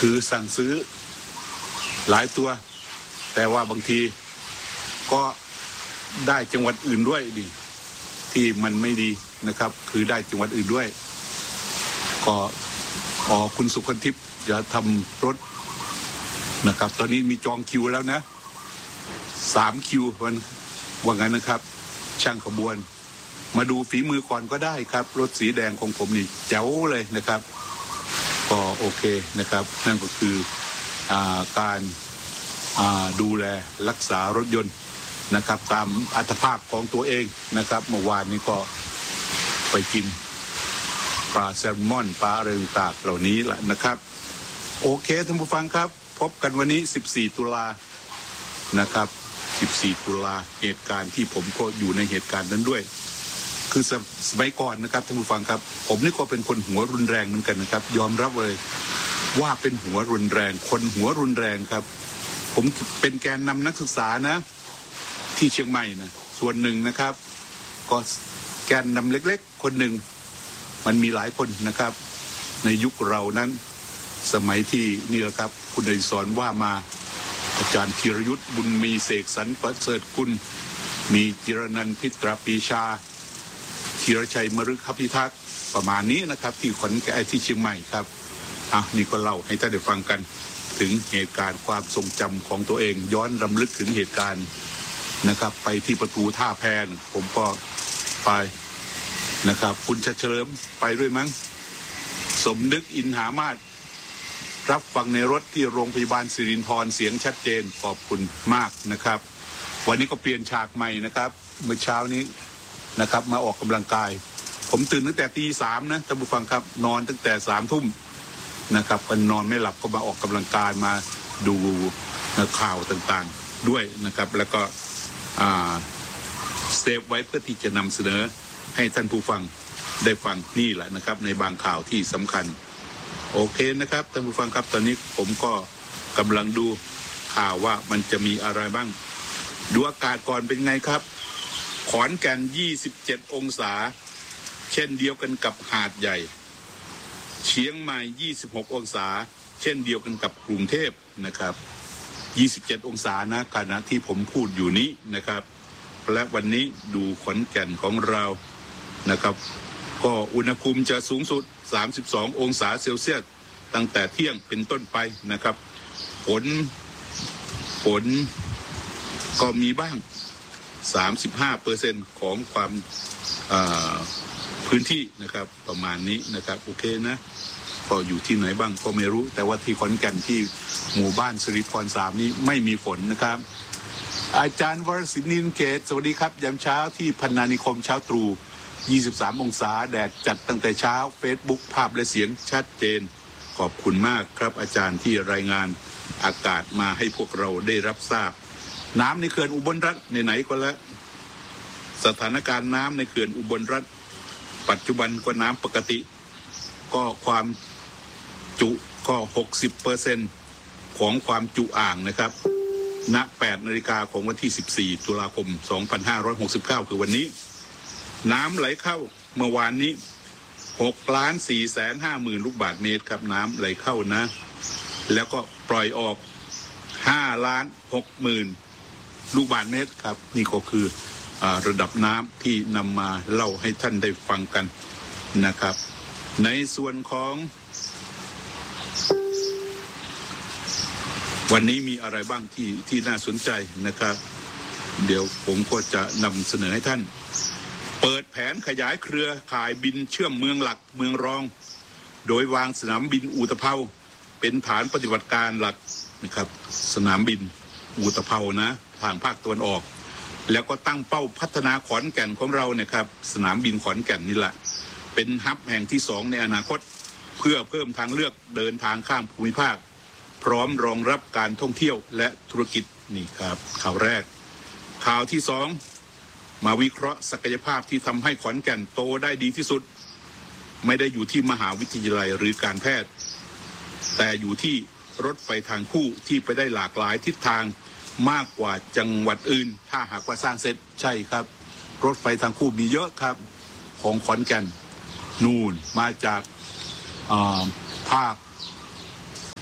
คือสั่งซื้อหลายตัวแต่ว่าบางทีก็ได้จังหวัดอื่นด้วยดิที่มันไม่ดีนะครับคือได้จังหวัดอื่นด้วยก็คุณสุขทิพย์จะทำรถนะครับตอนนี้มีจองคิวแล้วนะ3 คิวว่างั้นนะครับช่างขบวนมาดูฝีมือก่อนก็ได้ครับรถสีแดงของผมนี่แจ๋วเลยนะครับก็โอเคนะครับนั่นก็คือการดูแลรักษารถยนต์นะครับตามอัตภาพของตัวเองนะครับเมื่อวานนี้ก็ไปกินปลาแซลมอนปลาอะไรต่างๆเหล่านี้แหละนะครับโอเคท่านผู้ฟังครับพบกันวันนี้14 ตุลานะครับ14 ตุลาเหตุการณ์ที่ผมก็อยู่ในเหตุการณ์นั้นด้วยคือสมัยก่อนนะครับท่านผู้ฟังครับผมนี่ก็เป็นคนหัวรุนแรงเหมือนกันนะครับยอมรับเลยว่าเป็นหัวรุนแรงคนหัวรุนแรงครับผมเป็นแกนนำนักศึกษานะที่เชียงใหม่นะส่วนหนึ่งนะครับก็แกนนำเล็กๆคนหนึ่งมันมีหลายคนนะครับในยุคเรานั้นสมัยที่นี่แหละครับคุณอดิศรว่ามาอาจารย์ธีรยุทธบุญมีเสกสรรประเสริฐกุลมีจิรนันท์พิตรปรีชาธีรชัยมฤคพิทักษ์ประมาณนี้นะครับที่ขอนแก่นที่เชียงใหม่ครับนี่ก็เล่าให้ท่านได้ฟังกันถึงเหตุการณ์ความทรงจำของตัวเองย้อนรำลึกถึงเหตุการณ์นะครับไปที่ประตูท่าแพผมก็ไปนะครับคุณเฉลิมไปด้วยมั้งสมนึกอินหามาศรับฟังในรถที่โรงพยาบาลสิรินธรเสียงชัดเจนขอบคุณมากนะครับวันนี้ก็เปลี่ยนฉากใหม่นะครับเมื่อเช้านี้นะครับมาออกกำลังกายผมตื่นตั้งแต่ตี 3นะท่านผู้ฟังครับนอนตั้งแต่3 ทุ่มนะครับก็นอนไม่หลับก็มาออกกำลังกายมาดูข่าวต่างๆด้วยนะครับแล้วก็เซฟไว้เพื่อที่จะนำเสนอให้ท่านผู้ฟังได้ฟังนี่แหละนะครับในบางข่าวที่สำคัญโอเคนะครับท่านผู้ฟังครับตอนนี้ผมก็กำลังดูข่าวว่ามันจะมีอะไรบ้างดูอากาศก่อนเป็นไงครับขอนแก่น27 องศาเช่นเดียวกันกับหาดใหญ่เชียงใหม่26 องศาเช่นเดียวกันกับกรุงเทพนะครับ27 องศานะขณะที่ผมพูดอยู่นี้นะครับและวันนี้ดูขอนแก่นของเรานะครับก็อุณหภูมิจะสูงสุด32 องศาเซลเซียสตั้งแต่เที่ยงเป็นต้นไปนะครับฝนก็มีบ้าง 35% ของความพื้นที่นะครับประมาณนี้นะครับโอเคนะก็อยู่ที่ไหนบ้างก็ไม่รู้แต่ว่าที่ขอนแก่นที่หมู่บ้านสิริพร3นี้ไม่มีฝนนะครับอาจารย์วรศินินเกตสวัสดีครับยามเช้าที่พนานิคมเช้าตรู่23 องศาแดดจัดตั้งแต่เช้า Facebook ภาพและเสียงชัดเจนขอบคุณมากครับอาจารย์ที่รายงานอากาศมาให้พวกเราได้รับทราบน้ำในเขื่อนอุบลรัฐไหนๆก็แล้วสถานการณ์น้ำในเขื่อนอุบลรัฐปัจจุบันก็น้ำปกติก็ความจุก็ 60% ของความจุอ่างนะครับณ 8 นาฬิกาของวันที่ 14 ตุลาคม 2569 คือวันนี้น้ำไหลเข้าเมื่อวานนี้ 6,450,000 ลูกบาศก์เมตรครับน้ำไหลเข้านะแล้วก็ปล่อยออก 5,60,000 ลูกบาศก์เมตรครับนี่ก็คือระดับน้ำที่นำมาเล่าให้ท่านได้ฟังกันนะครับในส่วนของวันนี้มีอะไรบ้างที่น่าสนใจนะครับเดี๋ยวผมก็จะนำเสนอให้ท่านเปิดแผนขยายเครือข่ายบินเชื่อมเมืองหลักเมืองรองโดยวางสนามบินอุตภเปาเป็นฐานปฏิบัติการหลักนะครับสนามบินอุตภเปานะทางภาคตะวันออกแล้วก็ตั้งเป้าพัฒนาขอนแก่นของเราเนี่ยครับสนามบินขอนแก่นนี่แหละเป็นฮับแห่งที่2ในอนาคตเพื่อเพิ่มทางเลือกเดินทางข้ามภูมิภาคพร้อมรองรับการท่องเที่ยวและธุรกิจนี่ครับข่าวแรกข่าวที่2มาวิเคราะห์ศักยภาพที่ทำให้ขอนแก่นโตได้ดีที่สุดไม่ได้อยู่ที่มหาวิทยาลัยหรือการแพทย์แต่อยู่ที่รถไฟทางคู่ที่ไปได้หลากหลายทิศทางมากกว่าจังหวัดอื่นถ้าหากว่าสร้างเสร็จใช่ครับรถไฟทางคู่มีเยอะครับของขอนแก่นนู่นมาจากภาค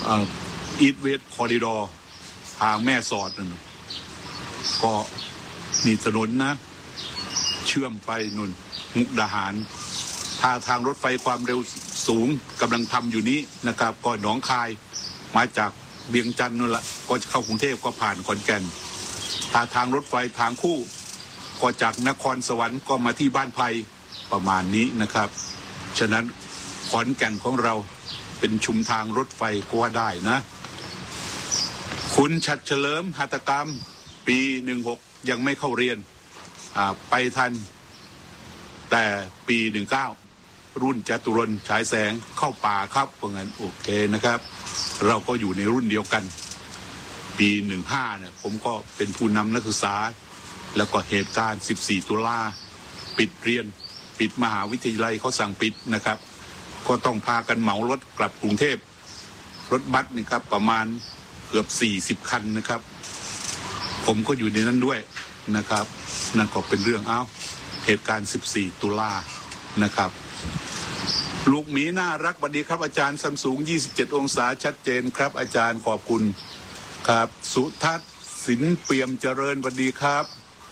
อีทเวสคอริดอร์ทางแม่สอดนั่นก็มีถนนนะเชื่อมไปนุ่นมุกดาหารทางรถไฟความเร็วสูงกำลังทำอยู่นี้นะครับก็หนองคายมาจากเวียงจันทร์นั่นแหละก็จะเข้ากรุงเทพก็ผ่านขอนแก่นทางรถไฟทางคู่ก็จากนครสวรรค์ก็มาที่บ้านไผ่ประมาณนี้นะครับฉะนั้นขอนแก่นของเราเป็นชุมทางรถไฟก็ว่าได้นะคุณฉัตรเฉลิมหัตถกรรมปี16ยังไม่เข้าเรียนไปทันแต่ปี19รุ่นจตุรนต์ฉายแสงเข้าป่าครับเพราะงั้นโอเคนะครับเราก็อยู่ในรุ่นเดียวกันปี15เนี่ยผมก็เป็นผู้นำนักศึกษาแล้วก็เหตุการณ์14ตุลาปิดเรียนปิดมหาวิทยาลัยเขาสั่งปิดนะครับก็ต้องพากันเหมารถกลับกรุงเทพรถบัสนี่ครับประมาณเกือบ40คันนะครับผมก็อยู่ในนั้นด้วยนะครับนั่นก็เป็นเรื่องเหตุการณ์14ตุลานะครับลูกหมีน่ารักสวัสดีครับอาจารย์ซัมซุง27องศาชัดเจนครับอาจารย์ขอบคุณครับสุทัศน์สินเปี่ยมเจริญสวัสดีครับ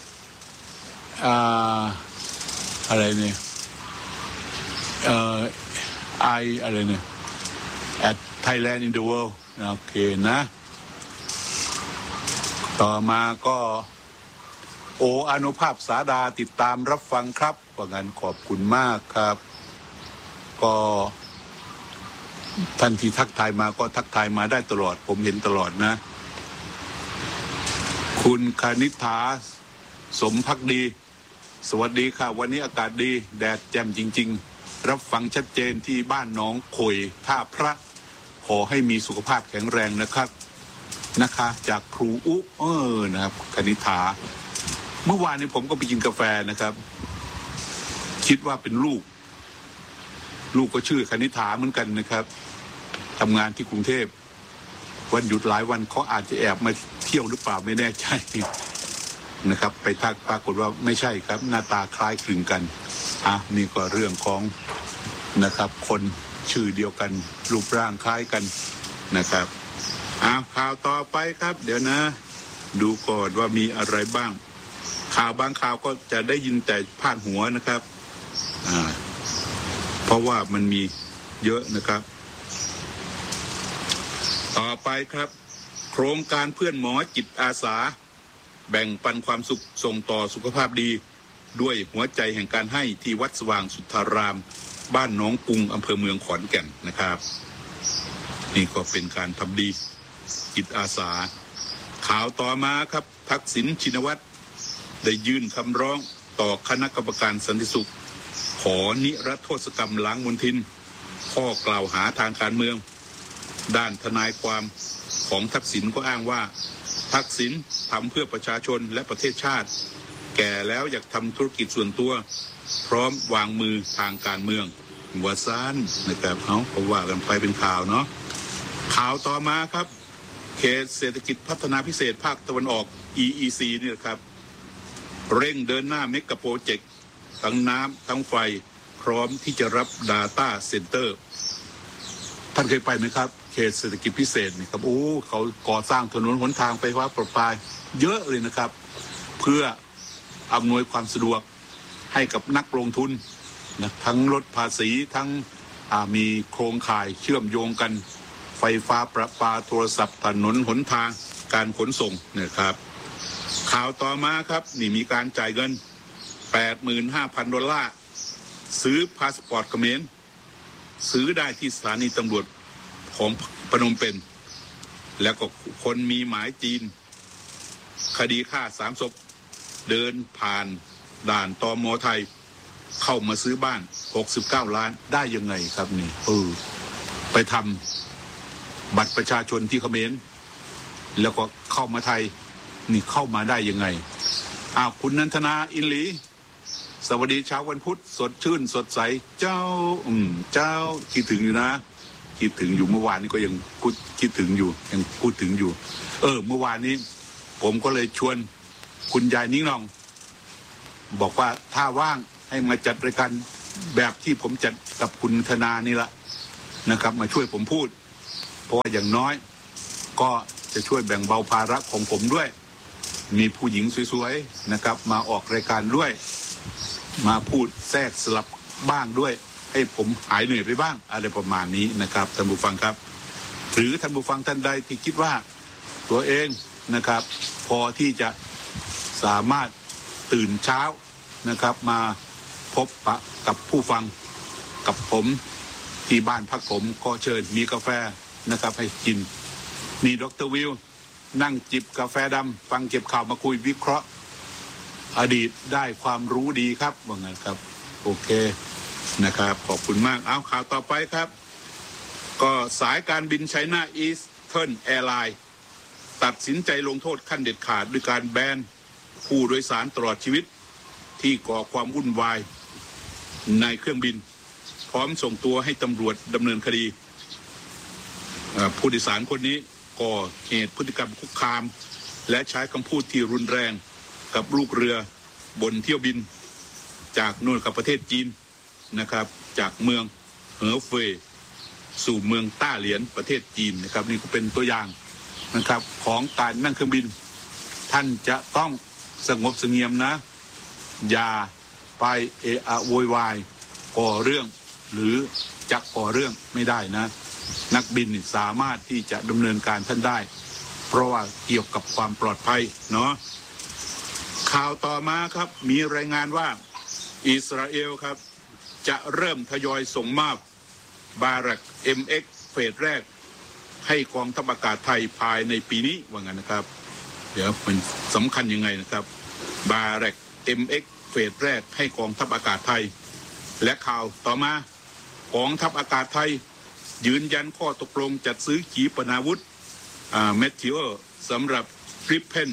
อะไรเนี่ยอะไรเนี่ย at Thailand in the world โอเคนะต่อมาก็อนุภาพสาดาติดตามรับฟังครับว่างั้นขอบคุณมากครับก็ท่านที่ทักทายมาก็ทักทายมาได้ตลอดผมเห็นตลอดนะคุณคณิษฐาสมภักดีสวัสดีค่ะวันนี้อากาศดีแดดแจ่มจริงๆรับฟังชัดเจนที่บ้านน้องโขยท่าพระขอให้มีสุขภาพแข็งแรงนะครับนะคะจากครูอุ๊นะครับคณิษฐาเมื่อวานนี้ผมก็ไปกินกาแฟนะครับคิดว่าเป็นลูกก็ชื่อคณิษฐาเหมือนกันนะครับทำงานที่กรุงเทพวันหยุดหลายวันเขาอาจจะแอบมาเที่ยวหรือเปล่าไม่แน่ใจนะครับไปทักปรากฏว่าไม่ใช่ครับหน้าตาคล้ายคลึงกันนี่ก็เรื่องของนะครับคนชื่อเดียวกันรูปร่างคล้ายกันนะครับข่าวต่อไปครับเดี๋ยวนะดูก่อนว่ามีอะไรบ้างข่าวบางข่าวก็จะได้ยินแต่พาดหัวนะครับเพราะว่ามันมีเยอะนะครับต่อไปครับโครงการเพื่อนหมอจิตอาสาแบ่งปันความสุขส่งต่อสุขภาพดีด้วยหัวใจแห่งการให้ที่วัดสว่างสุทธารามบ้านหนองกุงอำเภอเมืองขอนแก่นนะครับนี่ก็เป็นการทำดีจิตอาสาข่าวต่อมาครับทักษิณชินวัตรได้ยื่นคำร้องต่อคณะกรรมการสันติสุขขอนิรโทษกรรมล้างมลทินข้อกล่าวหาทางการเมืองด้านทนายความของทักษิณก็อ้างว่าทักษิณทำเพื่อประชาชนและประเทศชาติแก่แล้วอยากทำธุรกิจส่วนตัวพร้อมวางมือทางการเมืองวาซานนะครับก็ว่ากันไปเป็นข่าวเนาะข่าวต่อมาครับเขตเศรษฐกิจพัฒนาพิเศษภาคตะวันออก EEC นี่ครับเร่งเดินหน้าเมกะโปรเจกต์ทั้งน้ำทั้งไฟพร้อมที่จะรับ Data Center ท่านเคยไปไหมครับเขตเศรษฐกิจพิเศษนี่ครับเขาก่อสร้างถนนหนทางไฟฟ้าประปาเยอะเลยนะครับเพื่ออำนวยความสะดวกให้กับนักลงทุนนะทั้งลดภาษีทั้งมีโครงข่ายเชื่อมโยงกันไฟฟ้าประปาโทรศัพท์ถนนหนทางการขนส่งนะครับข่าวต่อมาครับนี่มีการจ่ายเงิน 85,000 ดอลลาร์ซื้อพาสปอร์ตเขมรซื้อได้ที่สถานีตำรวจของพนมเปญแล้วก็คนมีหมายจีนคดีฆ่า3 ศพเดินผ่านด่านตม.ไทยเข้ามาซื้อบ้าน69 ล้านได้ยังไงครับนี่ไปทำบัตรประชาชนที่เขมรแล้วก็เข้ามาไทยนี่เข้ามาได้ยังไงคุณนันทนาอินหลีสวัสดีเช้าวันพุธสดชื่นสดใสเจ้าคิดถึงอยู่นะคิดถึงอยู่เมื่อวานนี้ก็ยังคิดถึงอยู่ยังพูดถึงอยู่เมื่อวานนี้ผมก็เลยชวนคุณยายนิ้งนองบอกว่าถ้าว่างให้มาจัดรายการแบบที่ผมจัดกับคุณธนานี่ละนะครับมาช่วยผมพูดเพราะว่าอย่างน้อยก็จะช่วยแบ่งเบาภาระของผมด้วยมีผู้หญิงสวยๆนะครับมาออกรายการด้วยมาพูดแทรกสลับบ้างด้วยให้ผมหายเหนื่อยไปบ้างอะไรประมาณนี้นะครับท่านผู้ฟังครับหรือท่านผู้ฟังท่านใดที่คิดว่าตัวเองนะครับพอที่จะสามารถตื่นเช้านะครับมาพบปะกับผู้ฟังกับผมที่บ้านพักผมก็เชิญมีกาแฟนะครับให้กินนี่ดร.วิวนั่งจิบกาแฟดำฟังเก็บข่าวมาคุยวิเคราะห์อดีตได้ความรู้ดีครับว่าไงครับโอเคนะครับขอบคุณมากเอาข่าวต่อไปครับก็สายการบินไชน่าอีสเทิร์นแอร์ไลน์ตัดสินใจลงโทษขั้นเด็ดขาดด้วยการแบนผู้โดยสารตลอดชีวิตที่ก่อความวุ่นวายในเครื่องบินพร้อมส่งตัวให้ตำรวจดำเนินคดีผู้โดยสารคนนี้ก่อเหตุพฤติกรรมคุกคามและใช้คำพูดที่รุนแรงกับลูกเรือบนเที่ยวบินจากนู่นกับประเทศจีนนะครับจากเมืองเหอเฟยสู่เมืองต้าเหลียนประเทศจีนนะครับนี่ก็เป็นตัวอย่างนะครับของการนั่งเครื่องบินท่านจะต้องสงบเสงี่ยมนะอย่าไปเอะอะโวยวายก่อเรื่องหรือจะก่อเรื่องไม่ได้นะนักบินสามารถที่จะดำเนินการท่านได้เพราะว่าเกี่ยวกับความปลอดภัยเนาะข่าวต่อมาครับมีรายงานว่าอิสราเอลครับจะเริ่มทยอยส่งมอบบารัก MX เฟสแรกให้กองทัพอากาศไทยภายในปีนี้ว่างั้นนะครับเดี๋ยวมันสำคัญยังไงนะครับบารัก MX เฟสแรกให้กองทัพอากาศไทยและข่าวต่อมากองทัพอากาศไทยยืนยันข้อตกลงจัดซื้อขีปนาวุธเมทิโอสำหรับกริปเพน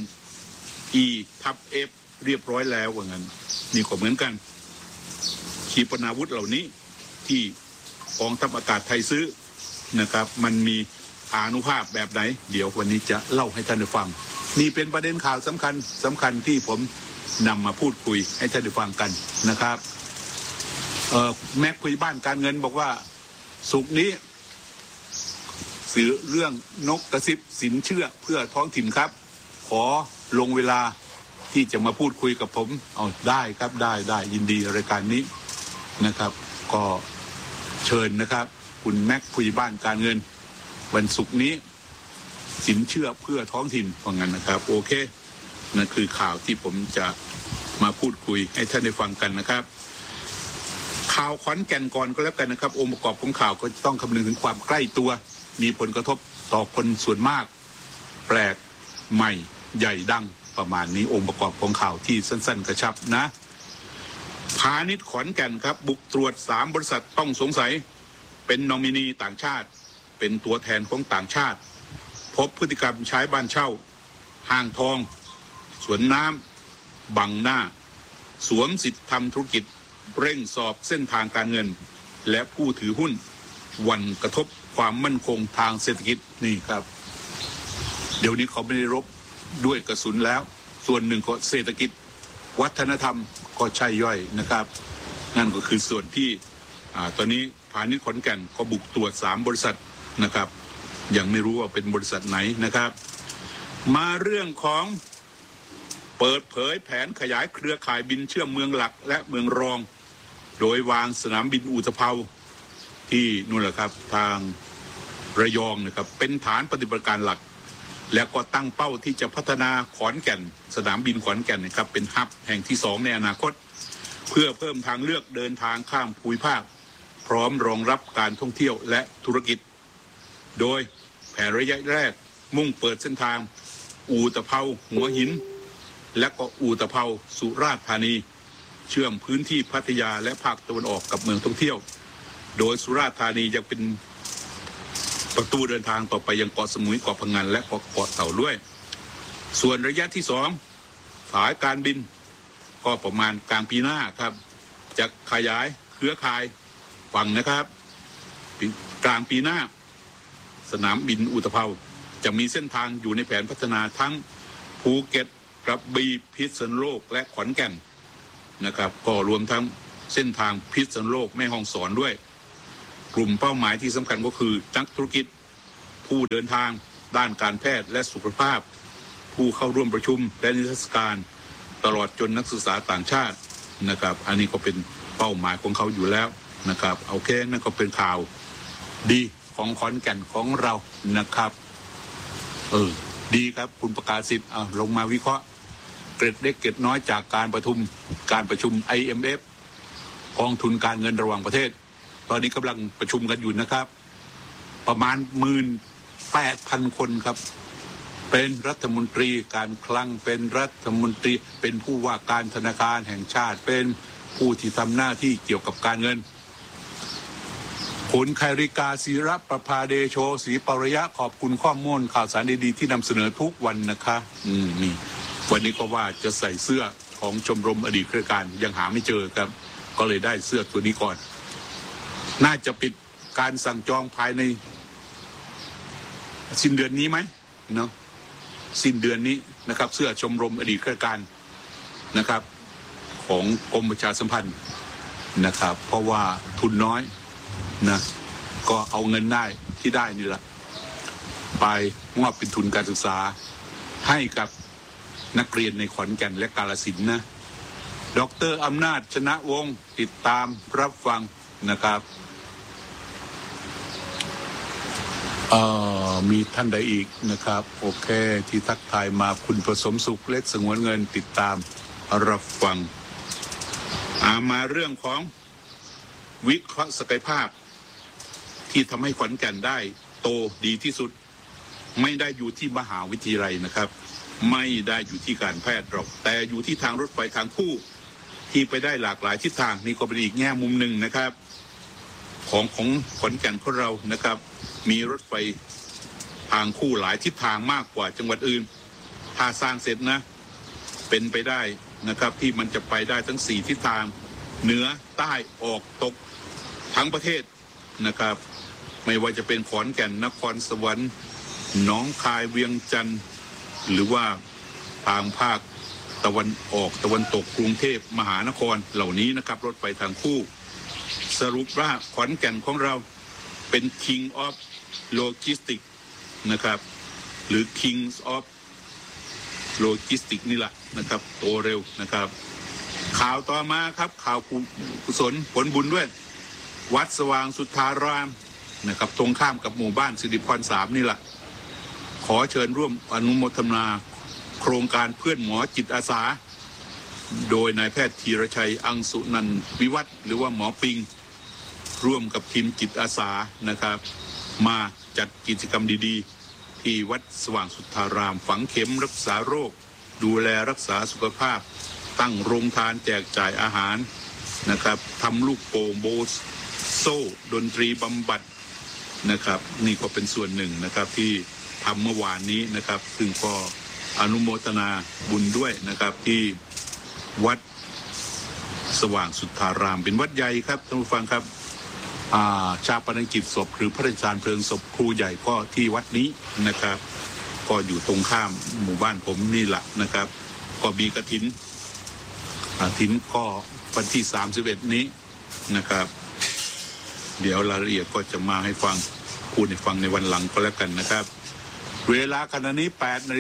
E-F เรียบร้อยแล้วว่างั้นนี่ก็เหมือนกันขีปนาวุธเหล่านี้ที่กองทัพอากาศไทยซื้อนะครับมันมีอานุภาพแบบไหนเดี๋ยววันนี้จะเล่าให้ท่านได้ฟังนี่เป็นประเด็นข่าวสำคัญที่ผมนำมาพูดคุยให้ท่านได้ฟังกันนะครับแม็กคุยบ้านการเงินบอกว่าสุกนี้สื่อเรื่องนกกระซิบสินเชื่อเพื่อท้องถิ่นครับขอลงเวลาที่จะมาพูดคุยกับผมเอาได้ครับได้ยินดีรายการนี้นะครับก็เชิญนะครับคุณแม็กคุยบ้านการเงินวันศุกร์นี้สินเชื่อเพื่อท้องถิ่นว่างั้นนะครับโอเคนั่นคือข่าวที่ผมจะมาพูดคุยให้ท่านได้ฟังกันนะครับข่าวขอนแก่นก่อนก็แล้วกันนะครับองค์ประกอบของข่าวก็ต้องคำนึงถึงความใกล้ตัวมีผลกระทบต่อคนส่วนมากแปลกใหม่ใหญ่ดังประมาณนี้องค์ประกอบของข่าวที่สั้นๆกระชับนะพาณิชย์ขอนแก่นครับบุกตรวจ3บริษัทต้องสงสัยเป็นนอมินีต่างชาติเป็นตัวแทนของต่างชาติพบพฤติกรรมใช้บ้านเช่าห้างทองสวนน้ำบังหน้าสวมสิทธิทำธุรกิจเร่งสอบเส้นทางการเงินและผู้ถือหุ้นวันกระทบความมั่นคงทางเศรษฐกิจนี่ครับเดี๋ยวนี้เขาไม่ได้รบด้วยกระสุนแล้วส่วนหนึ่งก็เศรษฐกิจวัฒนธรรมก็ใช่ย่อยนะครับนั่นก็คือส่วนที่ตอนนี้พาณิชย์ขอนแก่นก็บุกตรวจ3บริษัทนะครับยังไม่รู้ว่าเป็นบริษัทไหนนะครับมาเรื่องของเปิดเผยแผนขยายเครือข่ายบินเชื่อมเมืองหลักและเมืองรองโดยวางสนามบินอุตภเปาที่นู่นแหละครับทางระยองนะครับเป็นฐานปฏิบัติการหลักแล้วก็ตั้งเป้าที่จะพัฒนาขอนแก่นสนามบินขอนแก่นนะครับเป็นฮับแห่งที่2ในอนาคตเพื่อเพิ่มทางเลือกเดินทางข้ามภูมิภาคพร้อมรองรับการท่องเที่ยวและธุรกิจโดยแผนระยะแรกมุ่งเปิดเส้นทางอุตภเปาหัวหินและก็อุตภเปาสุราษฎร์ธานีเชื่อมพื้นที่พัทยาและภาคตะวันออกกับเมืองท่องเที่ยวโดยสุราษฎร์ธานียังเป็นประตูเดินทางต่อไปยังเกาะสมุยเกาะพะงันและเกาะเต่าด้วยส่วนระยะที่2สายการบินก็ประมาณกลางปีหน้าครับจะขยายเครือข่ายฝั่งนะครับกลางปีหน้าสนามบินอุตภเปาจะมีเส้นทางอยู่ในแผนพัฒนาทั้งภูเก็ตกระบี่พิษณุโลกและขอนแก่นนะครับก็รวมทั้งเส้นทางพิษณุโลกแม่ฮ่องสอนด้วยกลุ่มเป้าหมายที่สำคัญก็คือนักธุรกิจผผู้เดินทางด้านการแพทย์และสุขภาพผู้เข้าร่วมประชุมและนิทรรศการตลอดจนนักศึกษาต่างชาตินะครับอันนี้ก็เป็นเป้าหมายของเขาอยู่แล้วนะครับโอเคนั่นก็เป็นข่าวดีของขอนแก่นของเรานะครับดีครับคุณประกาศสิทธิ์ลงมาวิเคราะห์เกร็ดเล็กเกร็ดน้อยจากการประชุม IMF กองทุนการเงินระหว่างประเทศตอนนี้กำลังประชุมกันอยู่นะครับประมาณ 18,000 คนครับเป็นรัฐมนตรีการคลังเป็นรัฐมนตรีเป็นผู้ว่าการธนาคารแห่งชาติเป็นผู้ที่ทำหน้าที่เกี่ยวกับการเงินคุณไคริกาศิรประภาเดโชศรีปรยะขอบคุณข้อมูลข่าวสารดีๆที่นำเสนอทุกวันนะคะนี่วันนี้ก็ว่าจะใส่เสื้อของชมรมอดีตข้าราชการยังหาไม่เจอครับก็เลยได้เสื้อตัวนี้ก่อนน่าจะปิดการสั่งจองภายในสิ้นเดือนนี้ไหมเนาะสิ้นเดือนนี้นะครับเสื้อชมรมอดีตข้าราชการนะครับของกรมประชาสัมพันธ์นะครับเพราะว่าทุนน้อยนะก็เอาเงินได้ที่ได้นี่แหละไปมอบเป็นทุนการศึกษาให้กับนักเรียนในขอนแก่นและกาฬสินธุ์นะดร.อำนาจชนะวงศ์ติดตามรับฟังนะครับมีท่านใดอีกนะครับโอเคที่ทักทายมาคุณผสมสุขเล็กสงวนเงินติดตามรับฟังมาเรื่องของวิเคราะห์ศักยภาพที่ทำให้ขอนแก่นได้โตดีที่สุดไม่ได้อยู่ที่มหาวิทยาลัยนะครับไม่ได้อยู่ที่การแพทย์หรอกแต่อยู่ที่ทางรถไฟทางคู่ที่ไปได้หลากหลายทิศทางนี่ก็เป็นอีกแง่มุมหนึ่งนะครับของขอนแก่นของเรานะครับมีรถไฟทางคู่หลายทิศทางมากกว่าจังหวัดอื่นถ้าสร้างเสร็จนะเป็นไปได้นะครับที่มันจะไปได้ทั้ง4ทิศทางเหนือใต้ออกตกทั้งประเทศนะครับไม่ว่าจะเป็นขอนแก่นนครสวรรค์หนองคายเวียงจันทร์หรือว่าทางภาคตะวันออกตะวันตกกรุงเทพมหานครเหล่านี้นะครับรถไฟทางคู่สรุปว่าขอนแก่นของเราเป็น King of Logistics นะครับหรือ Kings of Logistics นี่แหละนะครับโตเร็วนะครับข่าวต่อมาครับข่าวกุศลผลบุญด้วยวัดสว่างสุทธารามนะครับตรงข้ามกับหมู่บ้านสิริพร3นี่แหละขอเชิญร่วมอนุโมทนาโครงการเพื่อนหมอจิตอาสาโดยนายแพทย์ธีรชัยอังสุนันท์วิวัฒน์หรือว่าหมอปิงร่วมกับทีมจิตอาสานะครับมาจัดกิจกรรมดีๆที่วัดสว่างสุทธารามฝังเข็มรักษาโรคดูแลรักษาสุขภาพตั้งโรงทานแจกจ่ายอาหารนะครับทำลูกโป่งโบโซ่ดนตรีบำบัดนะครับนี่ก็เป็นส่วนหนึ่งนะครับที่ทำเมื่อวานนี้นะครับซึ่งก็อนุโมทนาบุญด้วยนะครับที่วัดสว่างสุทธารามเป็นวัดใหญ่ครับท่านผู้ฟังครับชาปนกิจศพหรือพระราชทานเพลิงศพครูใหญ่ก็ที่วัดนี้นะครับก็อยู่ตรงข้ามหมู่บ้านผมนี่แหละนะครับก็มีกฐินก็วันที่31นี้นะครับเดี๋ยวรายละเอียดก็จะมาให้ฟังพูดให้ฟังในวันหลังก็แล้วกันนะครับเวลาขณะนี้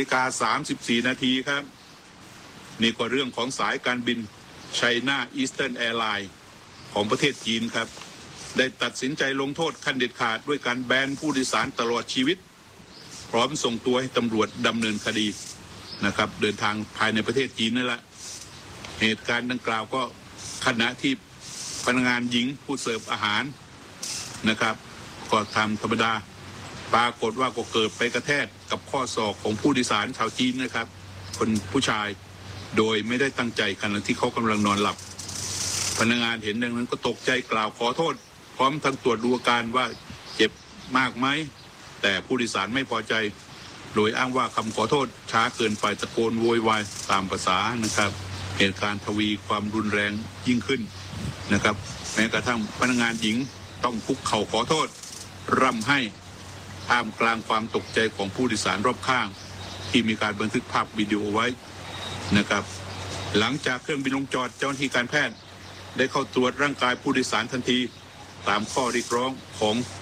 8:34 นาทีครับนี่ก็เรื่องของสายการบิน China Eastern Airlines ของประเทศจีนครับได้ตัดสินใจลงโทษขั้นเด็ดขาดด้วยการแบนผู้โดยสารตลอดชีวิตพร้อมส่งตัวให้ตำรวจดำเนินคดีนะครับเดินทางภายในประเทศจีนนั่นแหละเหตุการณ์ดังกล่าวก็ขณะที่พนักงานหญิงผู้เสิร์ฟอาหารนะครับก็ทำธรรมดาปรากฏว่าก็เกิดไปกระแทกกับข้อศอกของผู้โดยสารชาวจีนนะครับคนผู้ชายโดยไม่ได้ตั้งใจขณะที่เขากำลังนอนหลับพนักงานเห็นดังนั้นก็ตกใจกล่าวขอโทษพร้อมทั้งตรวจดูอาการว่าเจ็บมากไหมแต่ผู้โดยสารไม่พอใจโดยอ้างว่าคำขอโทษช้าเกินไปตะโกนโวยวายตามภาษานะครับเหตุการณ์ทวีความรุนแรงยิ่งขึ้นนะครับแม้กระทั่งพนักงานหญิงต้องคุกเข่าขอโทษร่ำให้ท่ามกลางความตกใจของผู้โดยสารรอบข้างที่มีการบันทึกภาพวิดีโอไว้นะครับหลังจากเครื่องบินลงจอดเจ้าหน้าที่การแพทย์ได้เข้าตรวจร่างกายผู้โดยสารทันทีตามข้อเรียกร้องของ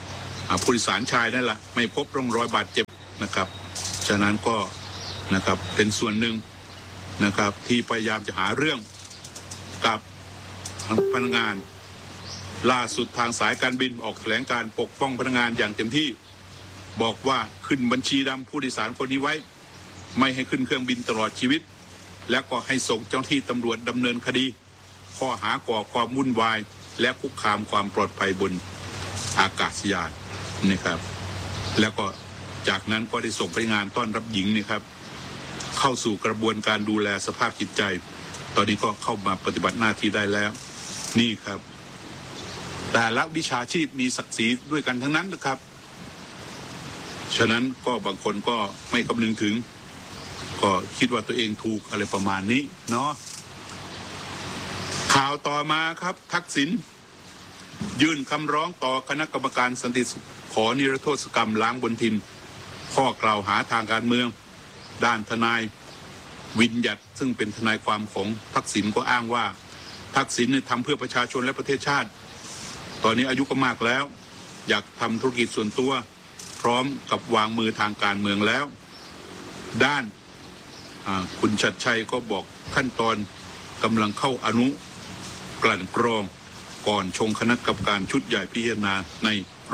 ผู้โดยสารชายนั่นแหละไม่พบร่องรอยบาดเจ็บนะครับฉะนั้นก็นะครับเป็นส่วนหนึ่งนะครับที่พยายามจะหาเรื่องกับพนักงานล่าสุดทางสายการบินออกแถลงการปกป้องพนักงานอย่างเต็มที่บอกว่าขึ้นบัญชีดำผู้โดยสารคนนี้ไว้ไม่ให้ขึ้นเครื่องบินตลอดชีวิตและก็ให้ส่งเจ้าหน้าที่ตำรวจดำเนินคดีข้อหาก่อความวุ่นวายและคุกคามความปลอดภัยบนอากาศยานนะครับแล้วก็จากนั้นก็ได้ส่งพนักงานต้อนรับหญิงนะครับเข้าสู่กระบวนการดูแลสภาพจิตใจตอนนี้ก็เข้ามาปฏิบัติหน้าที่ได้แล้วนี่ครับแต่ละวิชาชีพมีศักดิ์ศรีด้วยกันทั้งนั้นนะครับฉะนั้นก็บางคนก็ไม่คำนึงถึงก็คิดว่าตัวเองถูกอะไรประมาณนี้เนาะข่าวต่อมาครับทักษิณยื่นคำร้องต่อคณะกรรมการสันติสุขขอนิรโทษกรรมล้างบนทินข้อกล่าวหาทางการเมืองด้านทนายวิญญัติซึ่งเป็นทนายความของทักษิณก็อ้างว่าทักษิณทำเพื่อประชาชนและประเทศชาติตอนนี้อายุก็มากแล้วอยากทำธุรกิจส่วนตัวพร้อมกับวางมือทางการเมืองแล้วด้านคุณชัดชัยก็บอกขั้นตอนกำลังเข้าอนุกลั่นกรองก่อนชงคณะกรรมการชุดใหญ่พิจารณาใน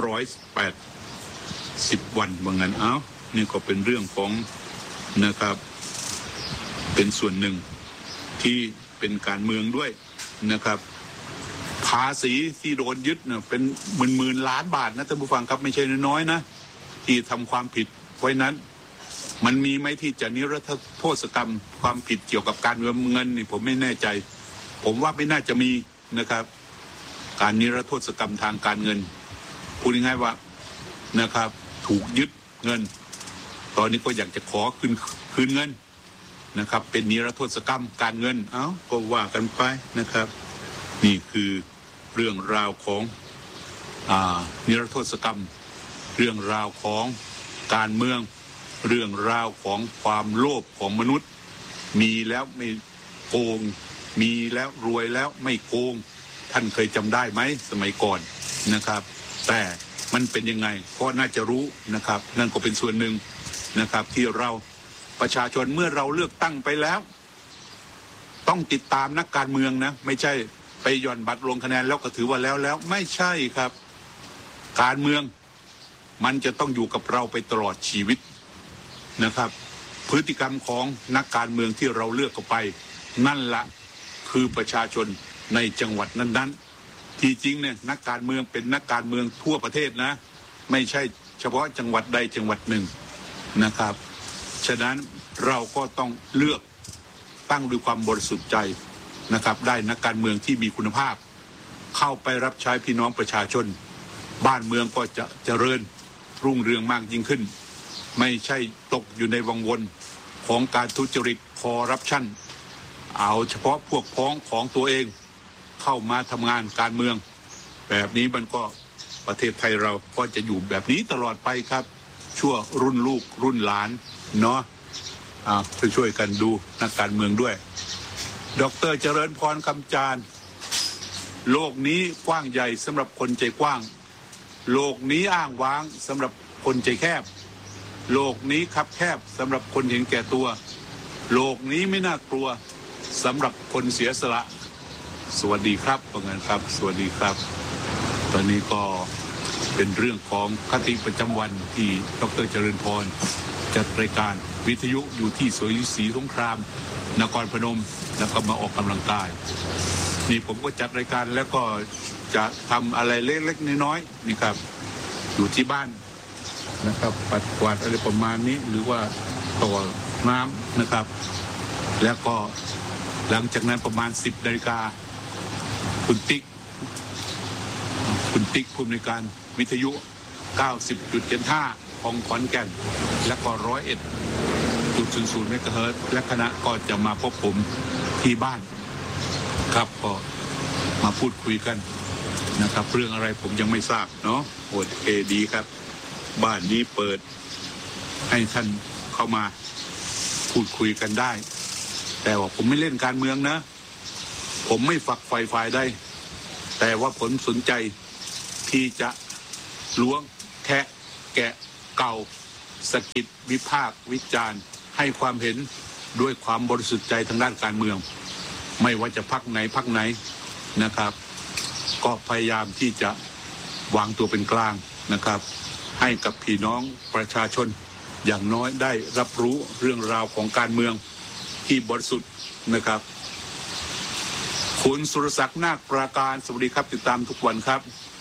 180 วันว่างั้นนี่ก็เป็นเรื่องของนะครับเป็นส่วนหนึ่งที่เป็นการเมืองด้วยนะครับภาษีที่โดนยึดเนี่ยเป็นหมื่นล้านบาทนะท่านผู้ฟังครับไม่ใช่น้อยๆนะที่ทำความผิดไว้นั้นมันมีไหมที่จะนิรโทษกรรมความผิดเกี่ยวกับการเงินนี่ผมไม่แน่ใจผมว่าไม่น่าจะมีนะครับการนิรโทษกรรมทางการเงินพูดง่ายๆว่านะครับถูกยึดเงินตอนนี้ก็อยากจะขอคืนเงินนะครับเป็นนิรโทษกรรมการเงินก็ว่ากันไปนะครับนี่คือเรื่องราวของนิรโทษกรรมเรื่องราวของการเมืองเรื่องราวของความโลภของมนุษย์มีแล้วไม่โกงมีแล้วรวยแล้วไม่โกงท่านเคยจำได้ไหมสมัยก่อนนะครับแต่มันเป็นยังไงก็น่าจะรู้นะครับนั่นก็เป็นส่วนหนึ่งนะครับที่เราประชาชนเมื่อเราเลือกตั้งไปแล้วต้องติดตามนักการเมืองนะไม่ใช่ไปหย่อนบัตรลงคะแนนแล้วก็ถือว่าแล้วไม่ใช่ครับการเมืองมันจะต้องอยู่กับเราไปตลอดชีวิตนะครับพฤติกรรมของนักการเมืองที่เราเลือกเข้าไปนั่นละคือประชาชนในจังหวัดนั้นๆที่จริงเนี่ยนักการเมืองเป็นนักการเมืองทั่วประเทศนะไม่ใช่เฉพาะจังหวัดใดจังหวัดหนึ่งนะครับฉะนั้นเราก็ต้องเลือกตั้งด้วยความบริสุทธิ์ใจนะครับได้นักการเมืองที่มีคุณภาพเข้าไปรับใช้พี่น้องประชาชนบ้านเมืองก็จะเจริญรุ่งเรืองมากยิ่งขึ้นไม่ใช่ตกอยู่ในวังวนของการทุจริตคอร์รัปชันเอาเฉพาะพวกพ้องของตัวเองเข้ามาทำงานการเมืองแบบนี้มันก็ประเทศไทยเราก็จะอยู่แบบนี้ตลอดไปครับชั่วรุ่นลูกรุ่นหลานเนาะช่วยกันดูนักการเมืองด้วยดร.เจริญพรคำจารโลกนี้กว้างใหญ่สำหรับคนใจกว้างโลกนี้อ้างว้างสำหรับคนใจแคบโลกนี้คับแคบสำหรับคนเห็นแก่ตัวโลกนี้ไม่น่ากลัวสำหรับคนเสียสละสวัสดีครับว่างั้นครับสวัสดีครับตอนนี้ก็เป็นเรื่องของคติประจำวันที่ดร.เจริญพรจัดรายการวิทยุอยู่ที่สวนศรีสงครามนครพนมแล้วก็มาออกกำลังกายนี่ผมก็จัดรายการแล้วก็จะทำอะไรเล็กๆน้อยๆนี่ครับอยู่ที่บ้านนะครับปัดกวาดอะไรประมาณนี้หรือว่าต่อน้ำนะครับแล้วก็หลังจากนั้นประมาณ10 นาฬิกาคุณติ๊กผู้อำนวยการวิทยุ 90.75 ของขอนแก่นและก็101.00 เมกะเฮิรตซ์และคณะก็จะมาพบผมที่บ้านครับก็มาพูดคุยกันนะครับเรื่องอะไรผมยังไม่ทราบเนาะโอเคดีครับบ้านนี้เปิดให้ท่านเข้ามาพูดคุยกันได้แต่ว่าผมไม่เล่นการเมืองนะผมไม่ฝักใฝ่ฝ่ายใดแต่ว่าผมสนใจที่จะล้วงแคะแกะเก่าสกิดวิพากษ์วิจารณ์ให้ความเห็นด้วยความบริสุทธิ์ใจทางด้านการเมืองไม่ว่าจะพรรคไหนพรรคไหนนะครับก็พยายามที่จะวางตัวเป็นกลางนะครับให้กับพี่น้องประชาชนอย่างน้อยได้รับรู้เรื่องราวของการเมืองที่บริสุทธิ์นะครับคุณสุรศักดิ์นาคปราการสวัสดีครับติดตามทุกวันครับ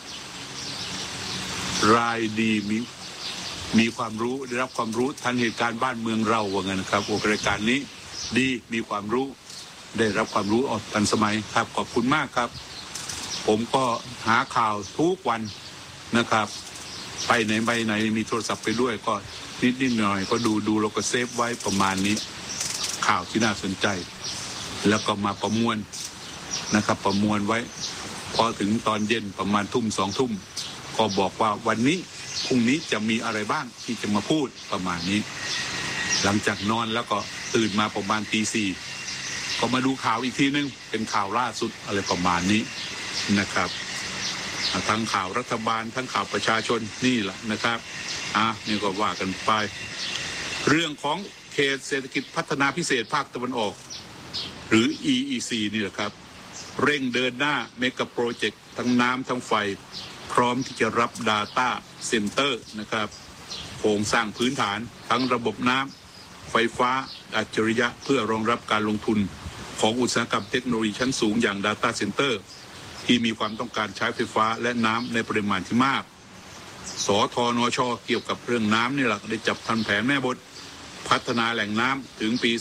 รายดีมีความรู้ได้รับความรู้ทันเหตุการณ์บ้านเมืองเราว่างั้นนะครับรายการนี้ดีมีความรู้ได้รับความรู้ทันสมัยครับขอบคุณมากครับผมก็หาข่าวทุกวันนะครับไปไหนมีโทรศัพท์ไปด้วยก็นิดหน่อยก็ดูเราก็เซฟไว้ประมาณนี้ข่าวที่น่าสนใจแล้วก็มาประมวลนะครับประมวลไว้พอถึงตอนเย็นประมาณทุ่ม2 ทุ่มก็บอกว่าวันนี้พรุ่งนี้จะมีอะไรบ้างที่จะมาพูดประมาณนี้หลังจากนอนแล้วก็ตื่นมาประมาณตี 4ก็มาดูข่าวอีกทีนึงเป็นข่าวล่าสุดอะไรประมาณนี้นะครับทั้งข่าวรัฐบาลทั้งข่าวประชาชนนี่แหละนะครับนี่ก็ว่ากันไปเรื่องของเขตเศรษฐกิจพัฒนาพิเศษภาคตะวันออกหรือ EEC นี่แหละครับเร่งเดินหน้าเมกะโปรเจกต์ทั้งน้ำทั้งไฟพร้อมที่จะรับ Data Center นะครับโครงสร้างพื้นฐานทั้งระบบน้ำไฟฟ้าอัจฉริยะเพื่อรองรับการลงทุนของอุตสาหกรรมเทคโนโลยีชั้นสูงอย่าง Data Center ที่มีความต้องการใช้ไฟฟ้าและน้ำในปริมาณที่มากสทนช.เกี่ยวกับเรื่องน้ำนี่แหละได้จับทำแผนแม่บทพัฒนาแหล่งน้ำถึงปี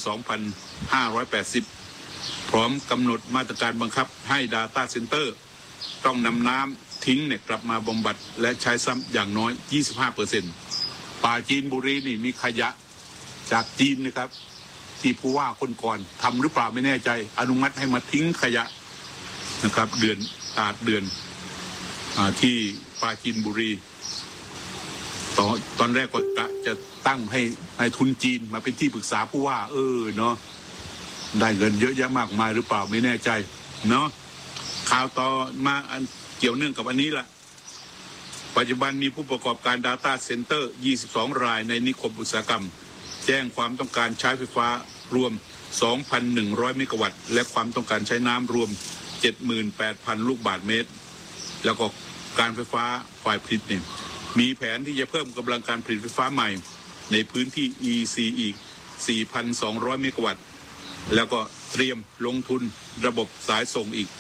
2580 พร้อมกำหนดมาตรการบังคับให้ Data Center ต้องนำน้ำทิ้งกลับมาบำบัดและใช้ซ้ำอย่างน้อย 25%ป่าจีนบุรีนี่มีขยะจากจีนนะครับที่ผู้ว่าคนก่อนทำหรือเปล่าไม่แน่ใจอนุมัติให้มาทิ้งขยะนะครับเดือนที่ป่าจีนบุรีตอนแรกก็จะตั้งให้ทุนจีนมาเป็นที่ปรึกษาผู้ว่าเนาะได้เงินเยอะแยะมากมายหรือเปล่าไม่แน่ใจเนาะข่าวต่อมาเกี่ยวเนื่องกับอันนี้ละปัจจุบันมีผู้ประกอบการ Data Center 22 รายในนิคมอุตสาหกรรมแจ้งความต้องการใช้ไฟฟ้ารวม 2,100 เมกะวัตต์และความต้องการใช้น้ำรวม 78,000 ลูกบาศก์เมตรแล้วก็การไฟฟ้าฝ่ายผลิตเนี่ยมีแผนที่จะเพิ่มกำลังการผลิตไฟฟ้าใหม่ในพื้นที่ EC อีก 4,200 เมกะวัตต์แล้วก็เตรียมลงทุนระบบสายส่งอีก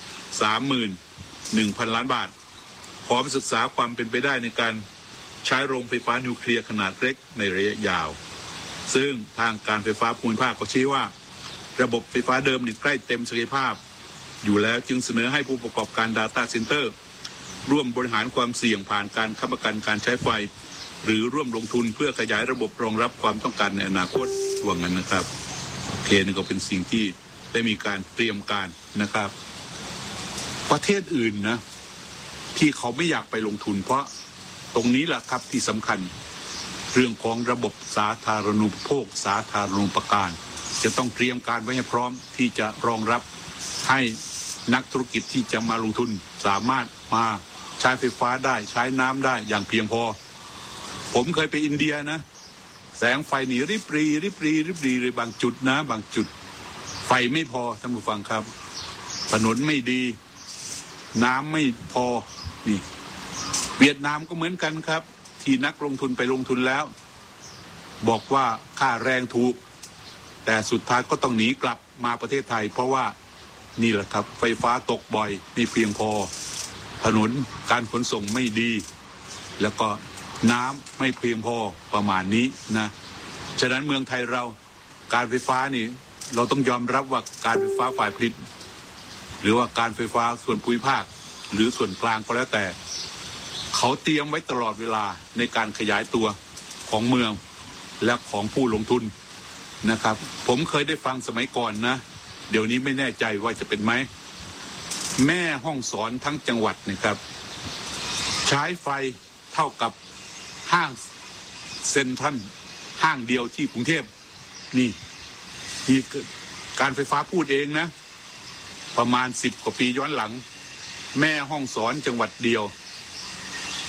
31,000 ล้านบาทพร้อมศึกษาความเป็นไปได้ในการใช้โรงไฟฟ้านิวเคลียร์ขนาดเล็กในระยะยาวซึ่งทางการไฟฟ้าภูมิภาคก็ชี้ว่าระบบไฟฟ้าเดิมใกล้เต็มศักยภาพอยู่แล้วจึงเสนอให้ผู้ประกอบการ Data Center ร่วมบริหารความเสี่ยงผ่านการค้ำประกันการใช้ไฟหรือร่วมลงทุนเพื่อขยายระบบรองรับความต้องการในอนาคตว่างั้นนะครับนี่ก็เป็นสิ่งที่ได้มีการเตรียมการนะครับประเทศอื่นนะที่เขาไม่อยากไปลงทุนเพราะตรงนี้แหละครับที่สำคัญเรื่องของระบบสาธารณูปโภคสาธารณูปการจะต้องเตรียมการไว้ให้พร้อมที่จะรองรับให้นักธุรกิจที่จะมาลงทุนสามารถมาใช้ไฟฟ้าได้ใช้น้ำได้อย่างเพียงพอผมเคยไปอินเดียนะแสงไฟหนีริบรีเลยบางจุดนะบางจุดไฟไม่พอท่านผู้ฟังครับถนนไม่ดีน้ำไม่พอนี่เวียดนามก็เหมือนกันครับที่นักลงทุนไปลงทุนแล้วบอกว่าค่าแรงถูกแต่สุดท้ายก็ต้องหนีกลับมาประเทศไทยเพราะว่านี่แหละครับไฟฟ้าตกบ่อยไม่เพียงพอถนนการขนส่งไม่ดีแล้วก็น้ำไม่เพียงพอประมาณนี้นะฉะนั้นเมืองไทยเราการไฟฟ้านี่เราต้องยอมรับว่าการไฟฟ้าฝ่ายผลิตหรือว่าการไฟฟ้าส่วนภูมิภาคหรือส่วนกลางก็แล้วแต่เขาเตรียมไว้ตลอดเวลาในการขยายตัวของเมืองและของผู้ลงทุนนะครับผมเคยได้ฟังสมัยก่อนนะเดี๋ยวนี้ไม่แน่ใจว่าจะเป็นไหมแม่ห้องสอนทั้งจังหวัดนะครับใช้ไฟเท่ากับห้างเซ็นทรัลห้างเดียวที่กรุงเทพนี่การไฟฟ้าพูดเองนะประมาณ10 กว่าปีย้อนหลังแม่ห้องสอนจังหวัดเดียว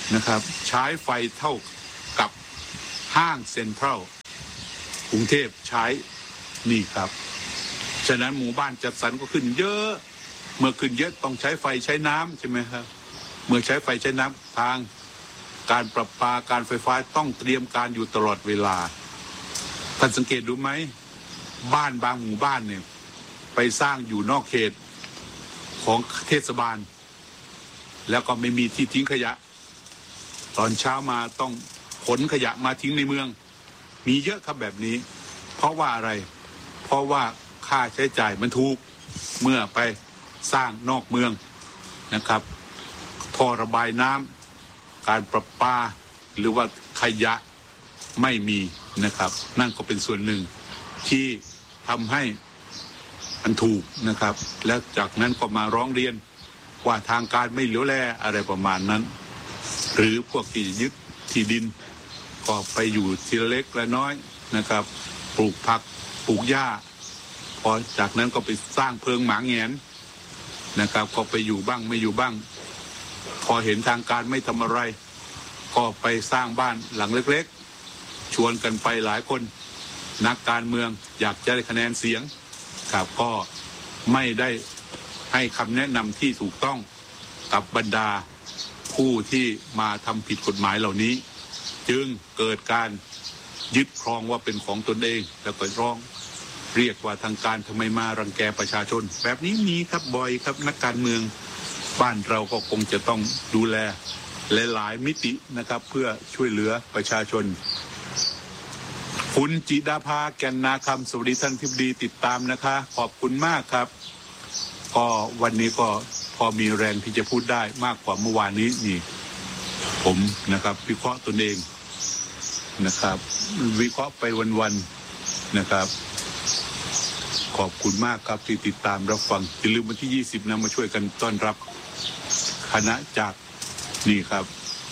นะครับใช้ไฟเท่ากับห้างเซ็นทรัลกรุงเทพใช้นี่ครับฉะนั้นหมู่บ้านจัดสรรก็ขึ้นเยอะเมื่อขึ้นเยอะต้องใช้ไฟใช้น้ำใช่ไหมครับเมื่อใช้ไฟใช้น้ำทางการประปาการไฟฟ้าต้องเตรียมการอยู่ตลอดเวลาท่านสังเกตดูไหมบ้านบางหมู่บ้านเนี่ยไปสร้างอยู่นอกเขตของเทศบาลแล้วก็ไม่มีที่ทิ้งขยะตอนเช้ามาต้องขนขยะมาทิ้งในเมืองมีเยอะครับแบบนี้เพราะว่าอะไรเพราะว่าค่าใช้จ่ายมันถูกเมื่อไปสร้างนอกเมืองนะครับท่อระบายน้ำการประปาหรือว่าขยะไม่มีนะครับนั่นก็เป็นส่วนหนึ่งที่ทำให้มันถูกนะครับแล้วจากนั้นก็มาร้องเรียนว่าทางการไม่เหลียวแลอะไรประมาณนั้นหรือพวกที่ยึดที่ดินก็ไปอยู่ทีละเล็กละน้อยนะครับปลูกผักปลูกหญ้าพอจากนั้นก็ไปสร้างเพิงหมาแงนนะครับก็ไปอยู่บ้างไม่อยู่บ้างพอเห็นทางการไม่ทำอะไรก็ไปสร้างบ้านหลังเล็กๆชวนกันไปหลายคนนักการเมืองอยากจะได้คะแนนเสียงครับก็ไม่ได้ให้คำแนะนำที่ถูกต้องกับบรรดาผู้ที่มาทำผิดกฎหมายเหล่านี้จึงเกิดการยึดครองว่าเป็นของตนเองแล้วก็ร้องเรียกว่าทางการทำไมมารังแกประชาชนแบบนี้มีครับบ่อยครับนักการเมืองบ้านเราก็คงจะต้องดูแลหลายๆมิตินะครับเพื่อช่วยเหลือประชาชนคุณจิดาภาแก่นนาคำสวัสดีท่านทิบดีติดตามนะคะขอบคุณมากครับก็วันนี้ก็พอมีแรงที่จะพูดได้มากกว่าเมื่อวานนี้นี่ผมนะครับวิเคราะห์ตนเองนะครับวิเคราะห์ไปวันๆนะครับขอบคุณมากครับที่ติดตามรับฟังอย่าลืมวันที่20นะมาช่วยกันต้อนรับคณะจากนี่ครับ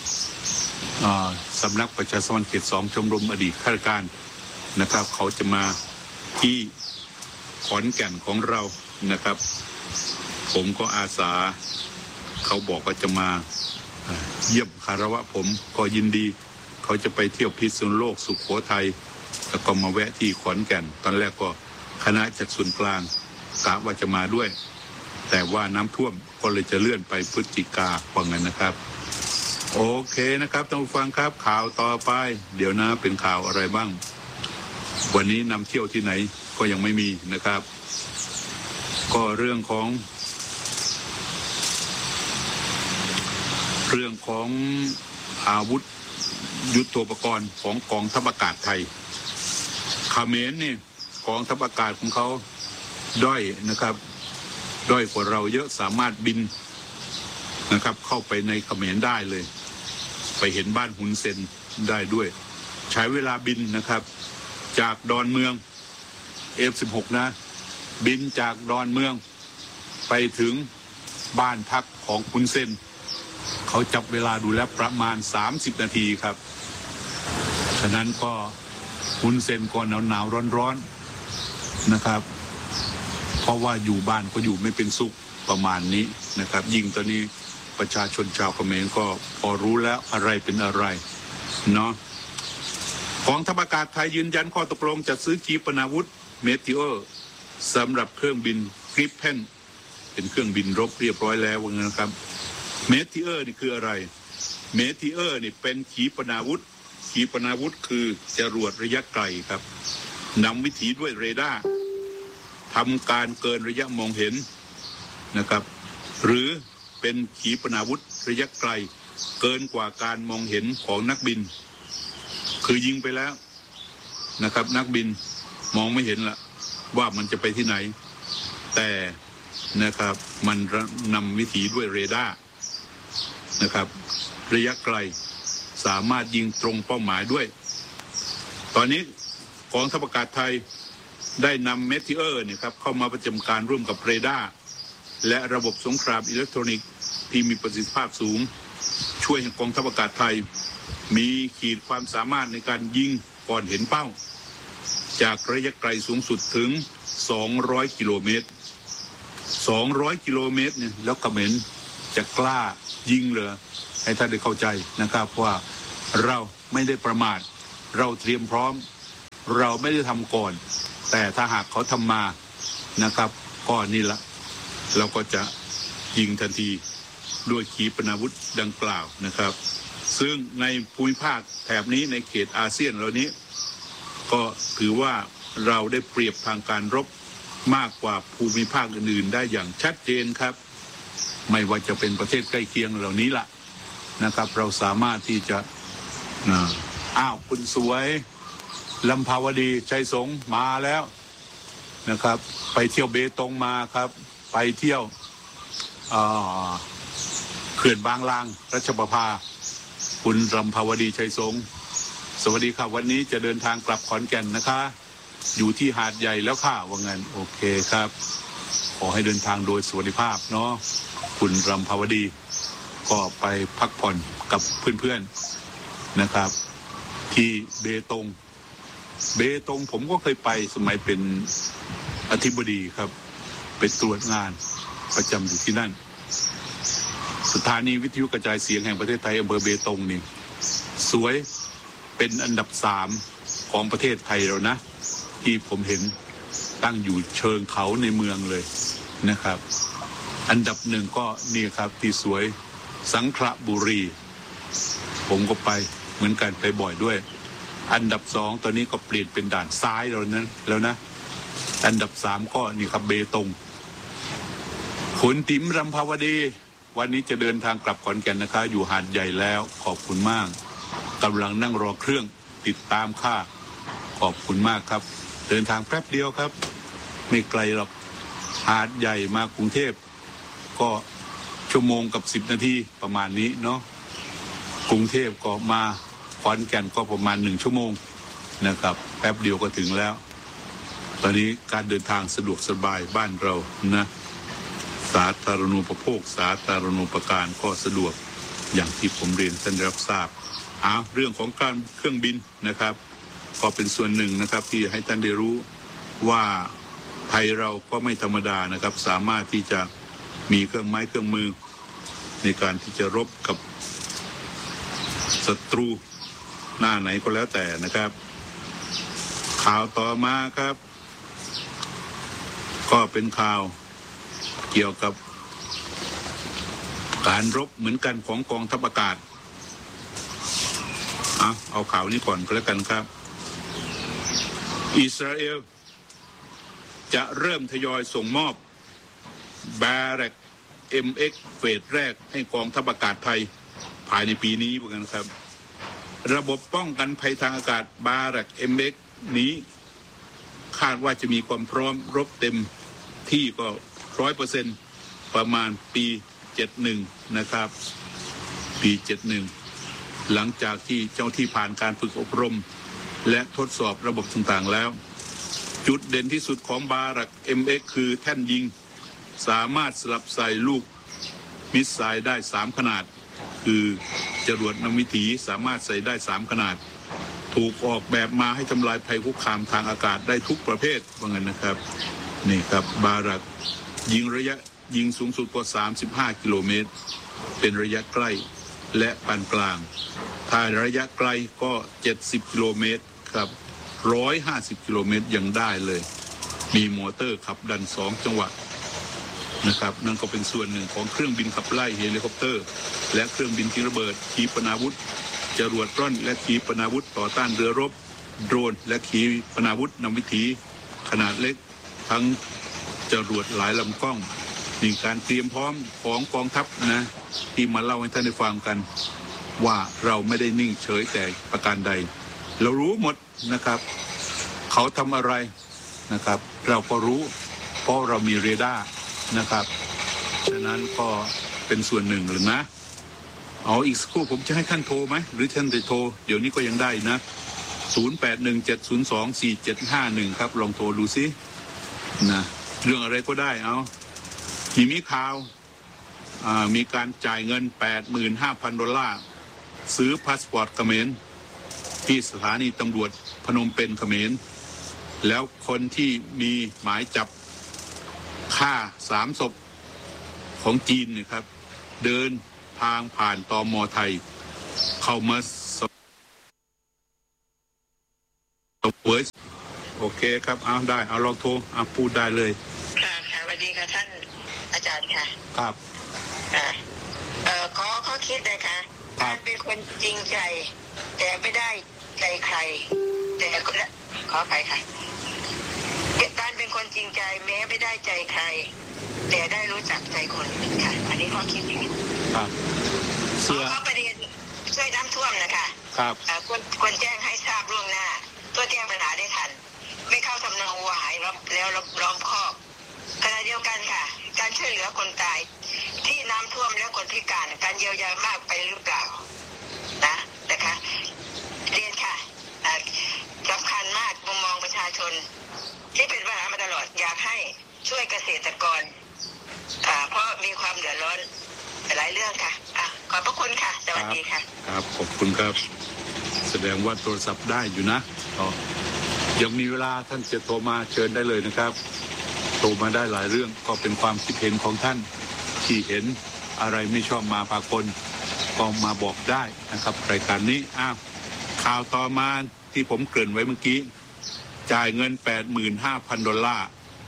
สำนักประชาสัมพันธ์เขต 2ชมรมอดีตข้าราชการนะครับเขาจะมาที่ขอนแก่นของเรานะครับผมก็อาสาเขาบอกว่าจะมาเยี่ยมคารวะผมก็ยินดีเขาจะไปเที่ยวพิษณุโลกสุโขทัยแล้วก็มาแวะที่ขอนแก่นตอนแรกก็คณะจากส่วนกลางกะว่าจะมาด้วยแต่ว่าน้ำท่วมก็เลยจะเลื่อนไปพฤศจิกาว่างั้นนะครับโอเคนะครับท่านผู้ฟังครับข่าวต่อไปเดี๋ยวนะเป็นข่าวอะไรบ้างวันนี้นำเที่ยวที่ไหนก็ยังไม่มีนะครับก็เรื่องของอาวุธยุทโธปกรณ์ของกองทัพอากาศไทยเขมรนี่กองทัพอากาศของเขาด้อยนะครับด้อยกว่าเราเยอะสามารถบินนะครับเข้าไปในเขมรได้เลยไปเห็นบ้านหุนเซนได้ด้วยใช้เวลาบินนะครับจากดอนเมือง F16 นะบินจากดอนเมืองไปถึงบ้านพักของหุนเซนเขาจับเวลาดูแล้วประมาณ30นาทีครับฉะนั้นก็หุนเซนก็หนาวร้อนนะครับเพราะว่าอยู่บ้านก็อยู่ไม่เป็นสุขประมาณนี้นะครับยิ่งตอนนี้ประชาชนชาวเขมรก็พอรู้แล้วอะไรเป็นอะไรเนาะกองทัพอากาศไทยยืนยันข้อตกลงจัดซื้อขีปนาวุธเมทิโอสำหรับเครื่องบินกริปเพนเป็นเครื่องบินรบเรียบร้อยแล้วนะครับเมทิโอนี่คืออะไรเมทิโอนี่เป็นขีปนาวุธคือจรวดระยะไกลครับนำวิถีด้วยเรดาร์ทำการเกินระยะมองเห็นนะครับหรือเป็นขีปนาวุธระยะไกลเกินกว่าการมองเห็นของนักบินคือยิงไปแล้วนะครับนักบินมองไม่เห็นละว่ามันจะไปที่ไหนแต่นะครับมันนำวิถีด้วยเรดาร์นะครับระยะไกลสามารถยิงตรงเป้าหมายด้วยตอนนี้กองทัพอากาศไทยได้นำเมทิโอเนี่ยครับเข้ามาประจำการร่วมกับเรดาร์และระบบสงครามอิเล็กทรอนิกส์ที่มีประสิทธิภาพสูงช่วยให้กองทัพอากาศไทยมีขีดความสามารถในการยิงก่อนเห็นเป้าจากระยะไกลสูงสุดถึง200กิโลเมตร200กิโลเมตรเนี่ยแล้วเขมรจะกล้ายิงเหรอให้ท่านได้เข้าใจนะครับว่าเราไม่ได้ประมาทเราเตรียมพร้อมเราไม่ได้ทำก่อนแต่ถ้าหากเขาทำมานะครับก็นี่ละเราก็จะยิงทันทีด้วยขีปนาวุธดังกล่าวนะครับซึ่งในภูมิภาคแถบนี้ในเขตอาเซียนเหล่านี้ก็ถือว่าเราได้เปรียบทางการรบมากกว่าภูมิภาคอื่นๆได้อย่างชัดเจนครับไม่ว่าจะเป็นประเทศใกล้เคียงเหล่านี้ล่ะนะครับเราสามารถที่จะคุณสวยลำภาวดีชัยสงฆ์มาแล้วนะครับไปเที่ยวเบตงมาครับไปเที่ยวเขื่อนบางลางรัชประภาคุณลำภาวดีชัยสงฆ์สวัสดีครับวันนี้จะเดินทางกลับขอนแก่นนะคะอยู่ที่หาดใหญ่แล้วค่ะว่างั้นโอเคครับขอให้เดินทางโดยสวัสดิภาพเนาะคุณลำภาวดีก็ไปพักผ่อนกับเพื่อนๆนะครับที่เบตงผมก็เคยไปสมัยเป็นอธิบดีครับไปตรวจงานประจำอยู่ที่นั่นสถานีวิทยุกระจายเสียงแห่งประเทศไทยอำเภอเบตงนี่สวยเป็นอันดับ3ของประเทศไทยแล้วนะที่ผมเห็นตั้งอยู่เชิงเขาในเมืองเลยนะครับอันดับ1ก็นี่ครับที่สวยสังขละบุรีผมก็ไปเหมือนกันไปบ่อยด้วยอันดับ2ตอนนี้ก็เปลี่ยนเป็นด่านซ้ายแล้วนะอันดับ3ก็นี่ครับเบตงคุณติ๋มรำภาวดีวันนี้จะเดินทางกลับขอนแก่นนะคะอยู่หาดใหญ่แล้วขอบคุณมากกำลังนั่งรอเครื่องติดตามค่ะขอบคุณมากครับเดินทางแป๊บเดียวครับไม่ไกลหรอกหาดใหญ่มากรุงเทพก็ชั่วโมงกับ10 นาทีประมาณนี้เนาะกรุงเทพก็มาขอนแก่นก็ประมาณ1 ชั่วโมงนะครับแป๊บเดียวก็ถึงแล้วตอนนี้การเดินทางสะดวกสบายบ้านเรานะสาธารณูปโภคสาธารณูปการก็สะดวกอย่างที่ผมเรียนท่านรับทราบเรื่องของการเครื่องบินนะครับก็เป็นส่วนหนึ่งนะครับที่ให้ท่านได้รู้ว่าไทยเราก็ไม่ธรรมดานะครับสามารถที่จะมีเครื่องไม้เครื่องมือในการที่จะรบกับศัตรูหน้าไหนก็แล้วแต่นะครับข่าวต่อมาครับก็เป็นข่าวเกี่ยวกับการรบเหมือนกันของกองทัพอากาศเอาข่าวนี้ก่อนก็แล้วกันครับอิสราเอลจะเริ่มทยอยส่งมอบบารัก MX เฟสแรกให้กองทัพอากาศไทยภายในปีนี้เหมือนกันครับระบบป้องกันภัยทางอากาศบารัก MX นี้คาดว่าจะมีความพร้อมรบเต็มที่ก็ 100% ประมาณปี71นะครับปี71หลังจากที่เจ้าที่ผ่านการฝึกอบรมและทดสอบระบบต่างๆแล้วจุดเด่นที่สุดของบารัก MX คือแท่นยิงสามารถสลับใส่ลูกมิสไซล์ได้3ขนาดคือจรวดนำวิถีสามารถใส่ได้3ขนาดถูกออกแบบมาให้ทำลายภัยคุกคามทางอากาศได้ทุกประเภทว่างั้นนะครับนี่ครับบารักยิงระยะยิงสูงสุดกว่า35 กิโลเมตรเป็นระยะใกล้และปานกลางถ้าระยะไกลก็70 กิโลเมตรครับ150 กิโลเมตรยังได้เลยมีมอเตอร์ขับดัน2 จังหวะนะครับนั่นก็เป็นส่วนหนึ่งของเครื่องบินขับไล่เฮลิคอปเตอร์และเครื่องบินทิ้งระเบิดขีปนาวุธจรวดร่อนและขีปนาวุธต่อต้านเรือรบโดรนและขีปนาวุธนำวิถีขนาดเล็กทั้งจรวดหลายลำกล้องนี่การเตรียมพร้อมของกองทัพนะที่มาเล่าให้ท่านได้ฟังกันว่าเราไม่ได้นิ่งเฉยแต่ประการใดเรารู้หมดนะครับเขาทำอะไรนะครับเราก็รู้เพราะเรามีเรดาร์นะครับฉะนั้นก็เป็นส่วนหนึ่งหรือนะเอาอีกสักครู่ผมจะให้ท่านโทรไหมหรือท่านจะโทรเดี๋ยวนี้ก็ยังได้นะ0817024751ครับลองโทรดูซินะเรื่องอะไรก็ได้เอามีข่าวมีการจ่ายเงิน 85,000 ดอลลาร์ซื้อพาสปอร์ตเขมรที่สถานีตำรวจพนมเปญเขมรแล้วคนที่มีหมายจับฆ่า3 ศพของจีนนะครับเดินทางผ่านตม.ไทยเข้ามาเวิร์สโอเคครับเอาได้เอาลองโทรพูดได้เลยค่ะสวัสดีค่ะท่านอาจารย์ค่ะครับขอคิดเลยค่ะการเป็นคนจริงใจแต่ไม่ได้ใจใครแต่ขออภัยค่ะการเป็นคนจริงใจแม้ไม่ได้ใจใครแต่ได้รู้จักใจคนค่ะอันนี้ข้อคิดครับขอประเด็นช่วยน้ำท่วมนะคะครับควรแจ้งให้ทราบล่วงหน้าตัวแจ้งปัญหาได้ทันไม่เข้าทำนองวัวหายแล้วล้อมคอกขณะเดียวกันค่ะการช่วยเหลือคนตายที่น้ำท่วมและคนพิการการเยียวยามากไปหรือเปล่านะคะเรียนค่ะสำคัญมากมุมมองประชาชนที่เป็นปัญหามาตลอดอยากให้ช่วยเกษตรกรเพราะมีความเดือดร้อนหลายเรื่องค่ะขอบพระคุณค่ะสวัสดีค่ะครับขอบคุณครับแสดงว่าโทรศัพท์ได้อยู่นะยังมีเวลาท่านจะโทรมาเชิญได้เลยนะครับโทรมาได้หลายเรื่องก็เป็นความคิดเห็นของท่านที่เห็นอะไรไม่ชอบมาพากลก็มาบอกได้นะครับรายการนี้ข่าวต่อมาที่ผมเกริ่นไว้เมื่อกี้จ่ายเงิน 85,000 ดอลลาร์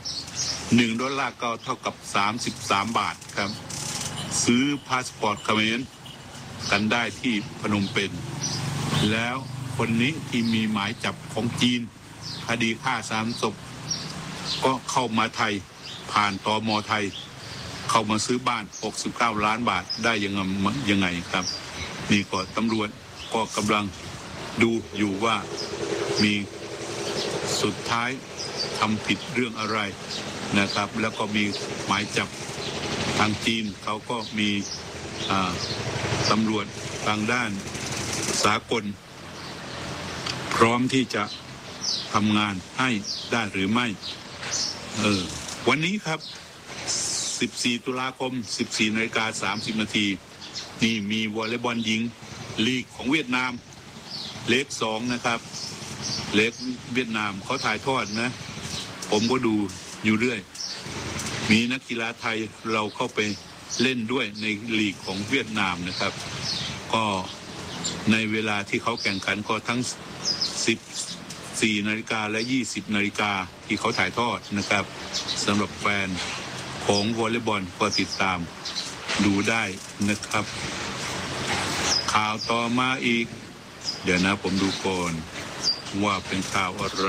1ดอลลาร์ก็เท่ากับ33 บาทครับซื้อพาสปอร์ตเขมรกันได้ที่พนมเปญแล้วคนนี้ที่มีหมายจับของจีนคดีฆ่า3 ศพก็เข้ามาไทยผ่านตม.ไทยเข้ามาซื้อบ้าน69 ล้านบาทได้ยังไงครับนี่ก็ตำรวจก็กำลังดูอยู่ว่ามีสุดท้ายทำผิดเรื่องอะไรนะครับแล้วก็มีหมายจับทางจีนเขาก็มีตำรวจทางด้านสากลพร้อมที่จะทำงานให้ได้หรือไม่วันนี้ครับ14 ตุลาคม 14:30 น.นี่มีวอลเลย์บอลหญิงลีกของเวียดนามเลข2นะครับเลขเวียดนามเขาถ่ายทอดนะผมก็ดูอยู่เรื่อยมีนักกีฬาไทยเราเข้าไปเล่นด้วยในลีกของเวียดนามนะครับก็ในเวลาที่เขาแข่งขันก็ทั้ง14 นาฬิกาและ20 นาฬิกาที่เขาถ่ายทอดนะครับสำหรับแฟนของวอลเลย์บอลก็ติดตามดูได้นะครับข่าวต่อมาอีกเดี๋ยวนะผมดูก่อนว่าเป็นข่าวอะไร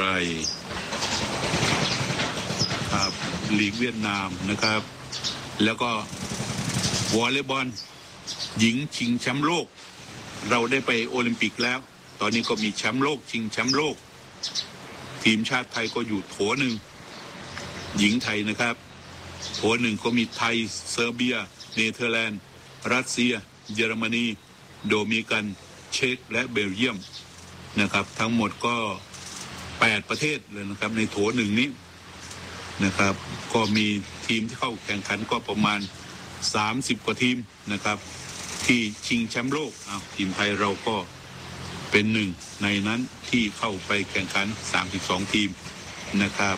ครับลีกเวียดนามนะครับแล้วก็วอลเลย์บอลหญิงชิงแชมป์โลกเราได้ไปโอลิมปิกแล้วตอนนี้ก็มีแชมป์โลกชิงแชมป์โลกทีมชาติไทยก็อยู่โถหนึ่งหญิงไทยนะครับโถหนึ่งก็มีไทยเซอร์เบียเนเธอร์แลนด์รัสเซียเยอรมนีโดมินิกันเช็กและเบลเยียมนะครับทั้งหมดก็8 ประเทศเลยนะครับในโถหนึ่งนี้นะครับก็มีทีมที่เข้าแข่งขันก็ประมาณ30 กว่าทีมนะครับที่ชิงแชมป์โลกทีมไทยเราก็เป็นหนึ่งในนั้นที่เข้าไปแข่งขัน32 ทีมนะครับ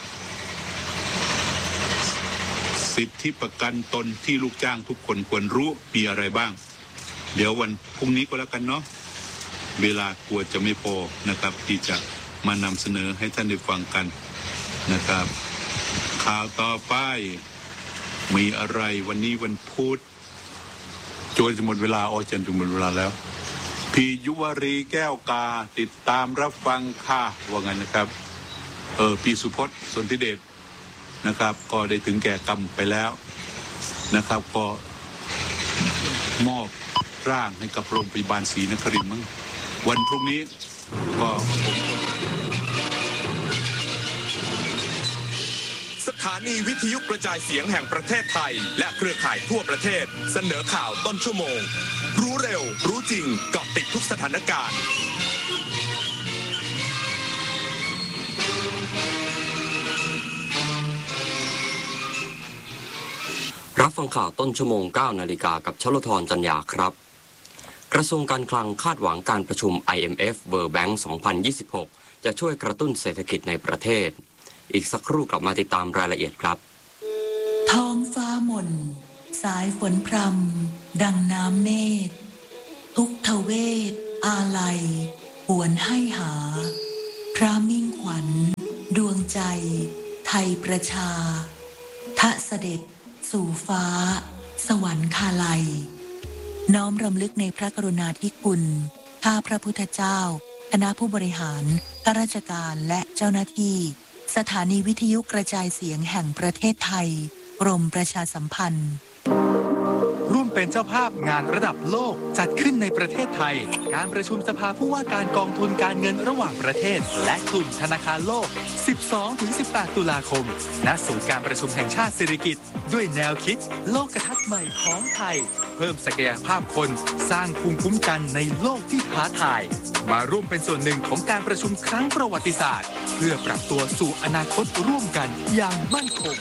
สิทธิประกันตนที่ลูกจ้างทุกคนควรรู้มีอะไรบ้างเดี๋ยววันพรุ่งนี้ก็แล้วกันเนาะเวลากลัวจะไม่พอนะครับที่จะมานำเสนอให้ท่านได้ฟังกันนะครับข่าวต่อไปมีอะไรวันนี้วันพุธโจยจะหมดเวลาจันจะหมดเวลาแล้วพี่ยุวรีแก้วกาติดตามรับฟังค่ะว่างั้นนะครับพี่สุพจน์สนธิเดชนะครับก็ได้ถึงแก่กรรมไปแล้วนะครับก็มอบร่างให้กับโรงพยาบาลศรีนครินทร์มั้งวันพรุ่งนี้ก็สถานีวิทยุกระจายเสียงแห่งประเทศไทยและเครือข่ายทั่วประเทศเสนอข่าวต้นชั่วโมงรู้เร็วรู้จริงเกาะติดทุกสถานการณ์รับฟังข่าวต้นชั่วโมง 9 นาฬิกากับชลธร จันยาครับกระทรวงการคลังคาดหวังการประชุม IMF World Bank 2026 จะช่วยกระตุ้นเศรษฐกิจในประเทศอีกสักครู่กลับมาติดตามรายละเอียดครับท้องฟ้ามนสายฝนพรำดังน้ำเมฆทุกทเวศอาลัยหวนให้หาพระมิ่งขวัญดวงใจไทยประชาทะเสด็จสู่ฟ้าสวรรคาลัยน้อมรำลึกในพระกรุณาธิคุณข้าพระพุทธเจ้าคณะผู้บริหารข้าราชการและเจ้าหน้าที่สถานีวิทยุกระจายเสียงแห่งประเทศไทยกรมประชาสัมพันธ์ร่วมเป็นเจ้าภาพงานระดับโลกจัดขึ้นในประเทศไทยการประชุมสภาผู้ว่าการกองทุนการเงินระหว่างประเทศและกลุ่มธนาคารโลก 12-18 ตุลาคมณศูนย์การประชุมแห่งชาติสิริกิติ์ด้วยแนวคิดโลกทัศน์ใหม่ของไทยเพิ่มศักยภาพคนสร้างภูมิคุ้มกันในโลกที่ท้าทายมาร่วมเป็นส่วนหนึ่งของการประชุมครั้งประวัติศาสตร์เพื่อปรับตัวสู่อนาคตร่วมกันอย่างมั่นคง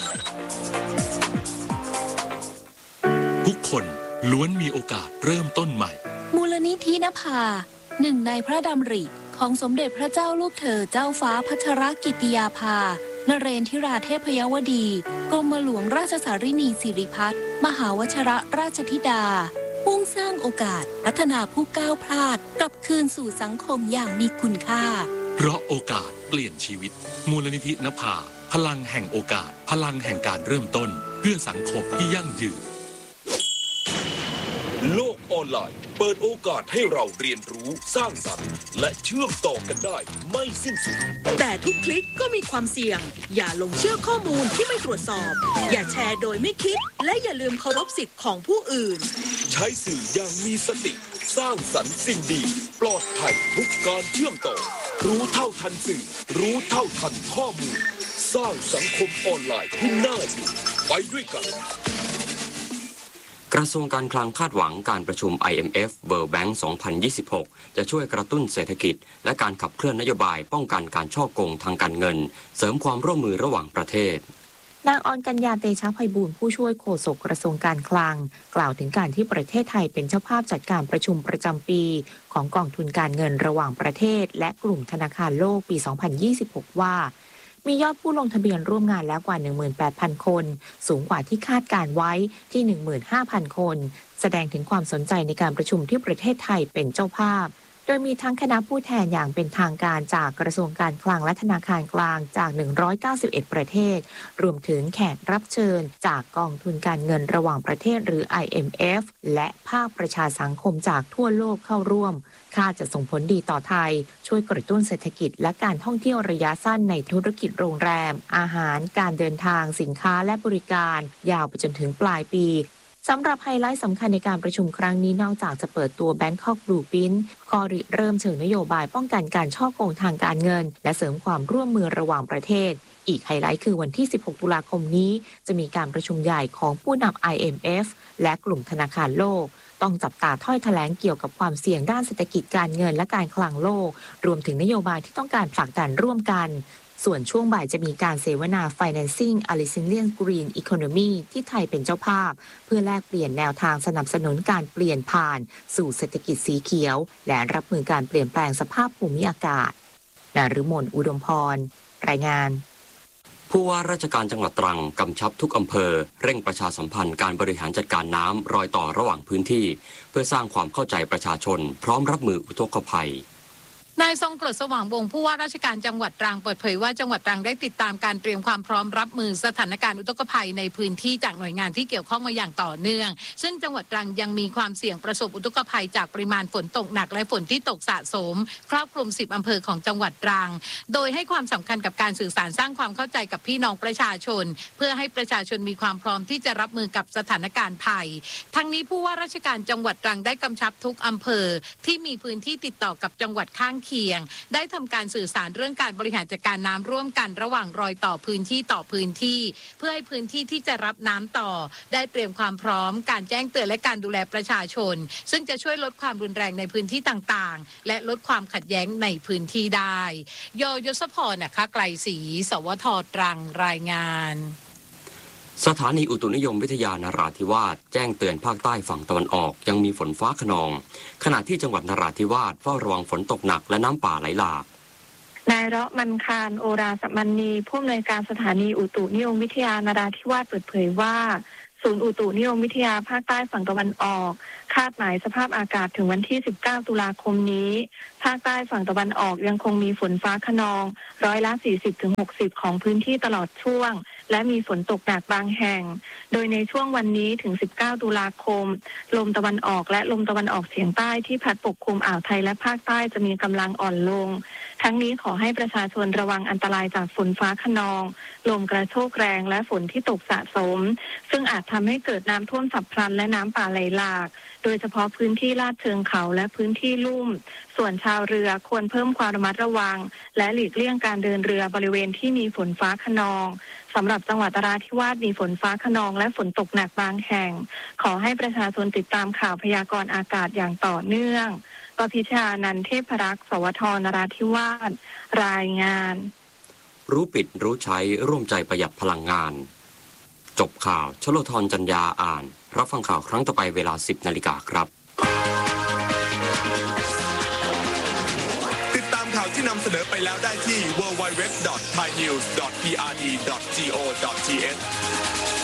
ทุกคนล้วนมีโอกาสเริ่มต้นใหม่มูลนิธินภาหนึ่งในพระดำริของสมเด็จพระเจ้าลูกเธอเจ้าฟ้าพัชรกิติยาภานเรนทิราเทพยวดีกรมหลวงราชสารินีสิริพัฒน์มหาวชิรราชธิดามุ่งสร้างโอกาสพัฒนาผู้ก้าวพลาดกลับคืนสู่สังคมอย่างมีคุณค่าเพราะโอกาสเปลี่ยนชีวิตมูลนิธินภาพลังแห่งโอกาสพลังแห่งการเริ่มต้นเพื่อสังคมที่ยั่งยืนโลกออนไลน์เปิดโอกาสให้เราเรียนรู้สร้างสรรค์และเชื่อมต่อกันได้ไม่สิ้นสุดแต่ทุกคลิกก็มีความเสี่ยงอย่าลงเชื่อข้อมูลที่ไม่ตรวจสอบอย่าแชร์โดยไม่คิดและอย่าลืมเคารพสิทธิ์ของผู้อื่นใช้สื่ออย่างมีสติสร้างสรรค์สิ่งดีปลอดภัยทุกการเชื่อมต่อรู้เท่าทันสื่อรู้เท่าทันข้อมูลสร้างสังคมออนไลน์ที่น่าอยู่ไปด้วยกันกระทรวงการคลังคาดหวังการประชุม IMF World Bank 2026 จะช่วยกระตุ้นเศรษฐกิจและการขับเคลื่อนนโยบายป้องกันการฉ้อโกงทางการเงินเสริมความร่วมมือระหว่างประเทศนางออนกัญญาเตชะไพบูลย์ผู้ช่วยโฆษกกระทรวงการคลังกล่าวถึงการที่ประเทศไทยเป็นเจ้าภาพจัดการประชุมประจำปีของกองทุนการเงินระหว่างประเทศและกลุ่มธนาคารโลกปี 2026 ว่ามียอดผู้ลงทะเบียนร่วมงานแล้วกว่า 18,000 คนสูงกว่าที่คาดการไว้ที่ 15,000 คนแสดงถึงความสนใจในการประชุมที่ประเทศไทยเป็นเจ้าภาพโดยมีทั้งคณะผู้แทนอย่างเป็นทางการจากกระทรวงการคลังและธนาคารกลางจาก191ประเทศรวมถึงแขกรับเชิญจากกองทุนการเงินระหว่างประเทศหรือ IMF และภาคประชาสังคมจากทั่วโลกเข้าร่วมคาดจะส่งผลดีต่อไทยช่วยกระตุ้นเศรษฐกิจและการท่องเที่ยวระยะสั้นในธุรกิจโรงแรมอาหารการเดินทางสินค้าและบริการยาวไปจนถึงปลายปีสำหรับไฮไลท์สำคัญในการประชุมครั้งนี้นอกจากจะเปิดตัว Bangkok Blueprint ข้อริเริ่มเชิงนโยบายป้องกันการฉ้อโกงทางการเงินและเสริมความร่วมมือระหว่างประเทศอีกไฮไลท์คือวันที่ 16 ตุลาคมนี้จะมีการประชุมใหญ่ของผู้นำ IMF และกลุ่มธนาคารโลกต้องจับตาถ้อยแถลงเกี่ยวกับความเสี่ยงด้านเศรษฐกิจการเงินและการคลังโลกรวมถึงนโยบายที่ต้องการผลักดันร่วมกันส่วนช่วงบ่ายจะมีการเสวนา Financing a Resilient Green Economy ที่ไทยเป็นเจ้าภาพเพื่อแลกเปลี่ยนแนวทางสนับสนุนการเปลี่ยนผ่านสู่เศรษฐกิจสีเขียวและรับมือการเปลี่ยนแปลงสภาพภูมิอากาศนฤมลอุดมพรรายงานผู้ว่าราชการจังหวัดตรังกำชับทุกอำเภอเร่งประชาสัมพันธ์การบริหารจัดการน้ำรอยต่อระหว่างพื้นที่เพื่อสร้างความเข้าใจประชาชนพร้อมรับมืออุทกภัยนายทรงกรดสว่างวงศ์ผู้ว่าราชการจังหวัดตรังเปิดเผยว่าจังหวัดตรังได้ติดตามการเตรียมความพร้อมรับมือสถานการณ์อุทกภัยในพื้นที่จากหน่วยงานที่เกี่ยวข้องมาอย่างต่อเนื่องซึ่งจังหวัดตรังยังมีความเสี่ยงประสบอุทกภัยจากปริมาณฝนตกหนักและฝนที่ตกสะสมครอบคลุม10อำเภอของจังหวัดตรังโดยให้ความสำคัญกับการสื่อสารสร้างความเข้าใจกับพี่น้องประชาชนเพื่อให้ประชาชนมีความพร้อมที่จะรับมือกับสถานการณ์ภัยทั้งนี้ผู้ว่าราชการจังหวัดตรังได้กำชับทุกอำเภอที่มีพื้นที่ติดต่อกับจังหวัดข้างเคียงได้ทำการสื่อสารเรื่องการบริหารจัดการน้ำร่วมกันระหว่างรอยต่อพื้นที่ต่อพื้นที่เพื่อให้พื้นที่ที่จะรับน้ำต่อได้เตรียมความพร้อมการแจ้งเตือนและการดูแลประชาชนซึ่งจะช่วยลดความรุนแรงในพื้นที่ต่างๆและลดความขัดแย้งในพื้นที่ได้ยศพรนะคะไกลศรีสวทตรังรายงานสถานีอุตุนิยมวิทยานราธิวาสแจ้งเตือนภาคใต้ฝั่งตะวันออกยังมีฝนฟ้าคะนองขณะที่จังหวัดนราธิวาสเฝ้าระวังฝนตกหนักและน้ำป่าไหลหลากนายเราะห์มันคารโอราสมันนีผู้อำนวยการสถานีอุตุนิยมวิทยานราธิวาสเปิดเผยว่าสศูนย์อุตุนิยมวิทยาภาคใต้ฝั่งตะวันออกคาดหมายสภาพอากาศถึงวันที่ 19 ตุลาคมนี้ภาคใต้ฝั่งตะวันออกยังคงมีฝนฟ้าคะนอง40-60%ของพื้นที่ตลอดช่วงและมีฝนตกหนักบางแห่งโดยในช่วงวันนี้ถึง 19 ตุลาคมลมตะวันออกและลมตะวันออกเฉียงใต้ที่พัดปกคลุมอ่าวไทยและภาคใต้จะมีกำลังอ่อนลงทั้งนี้ขอให้ประชาชนระวังอันตรายจากฝนฟ้าคะนองลมกระโชกแรงและฝนที่ตกสะสมซึ่งอาจทำให้เกิดน้ำท่วมฉับพลันและน้ำป่าไหลหลากโดยเฉพาะพื้นที่ลาดเชิงเขาและพื้นที่ลุ่มส่วนชาวเรือควรเพิ่มความระมัดระวังและหลีกเลี่ยงการเดินเรือบริเวณที่มีฝนฟ้าคะนองสำหรับจังหวัดนราธิวาสมีฝนฟ้าคะนองและฝนตกหนักบางแห่งขอให้ประชาชนติดตามข่าวพยากรณ์อากาศอย่างต่อเนื่องปพิชานันท์เทพรักษ์สวทนราธิวาสรายงานรู้ปิดรู้ใช้ร่วมใจประหยัดพลังงานจบข่าวชโลธรจัญญาอ่านรับฟังข่าวครั้งต่อไปเวลา 10 นาฬิกาครับติดตามข่าวที่นำเสนอไปแล้วได้ที่ www.thainews.prd.go.th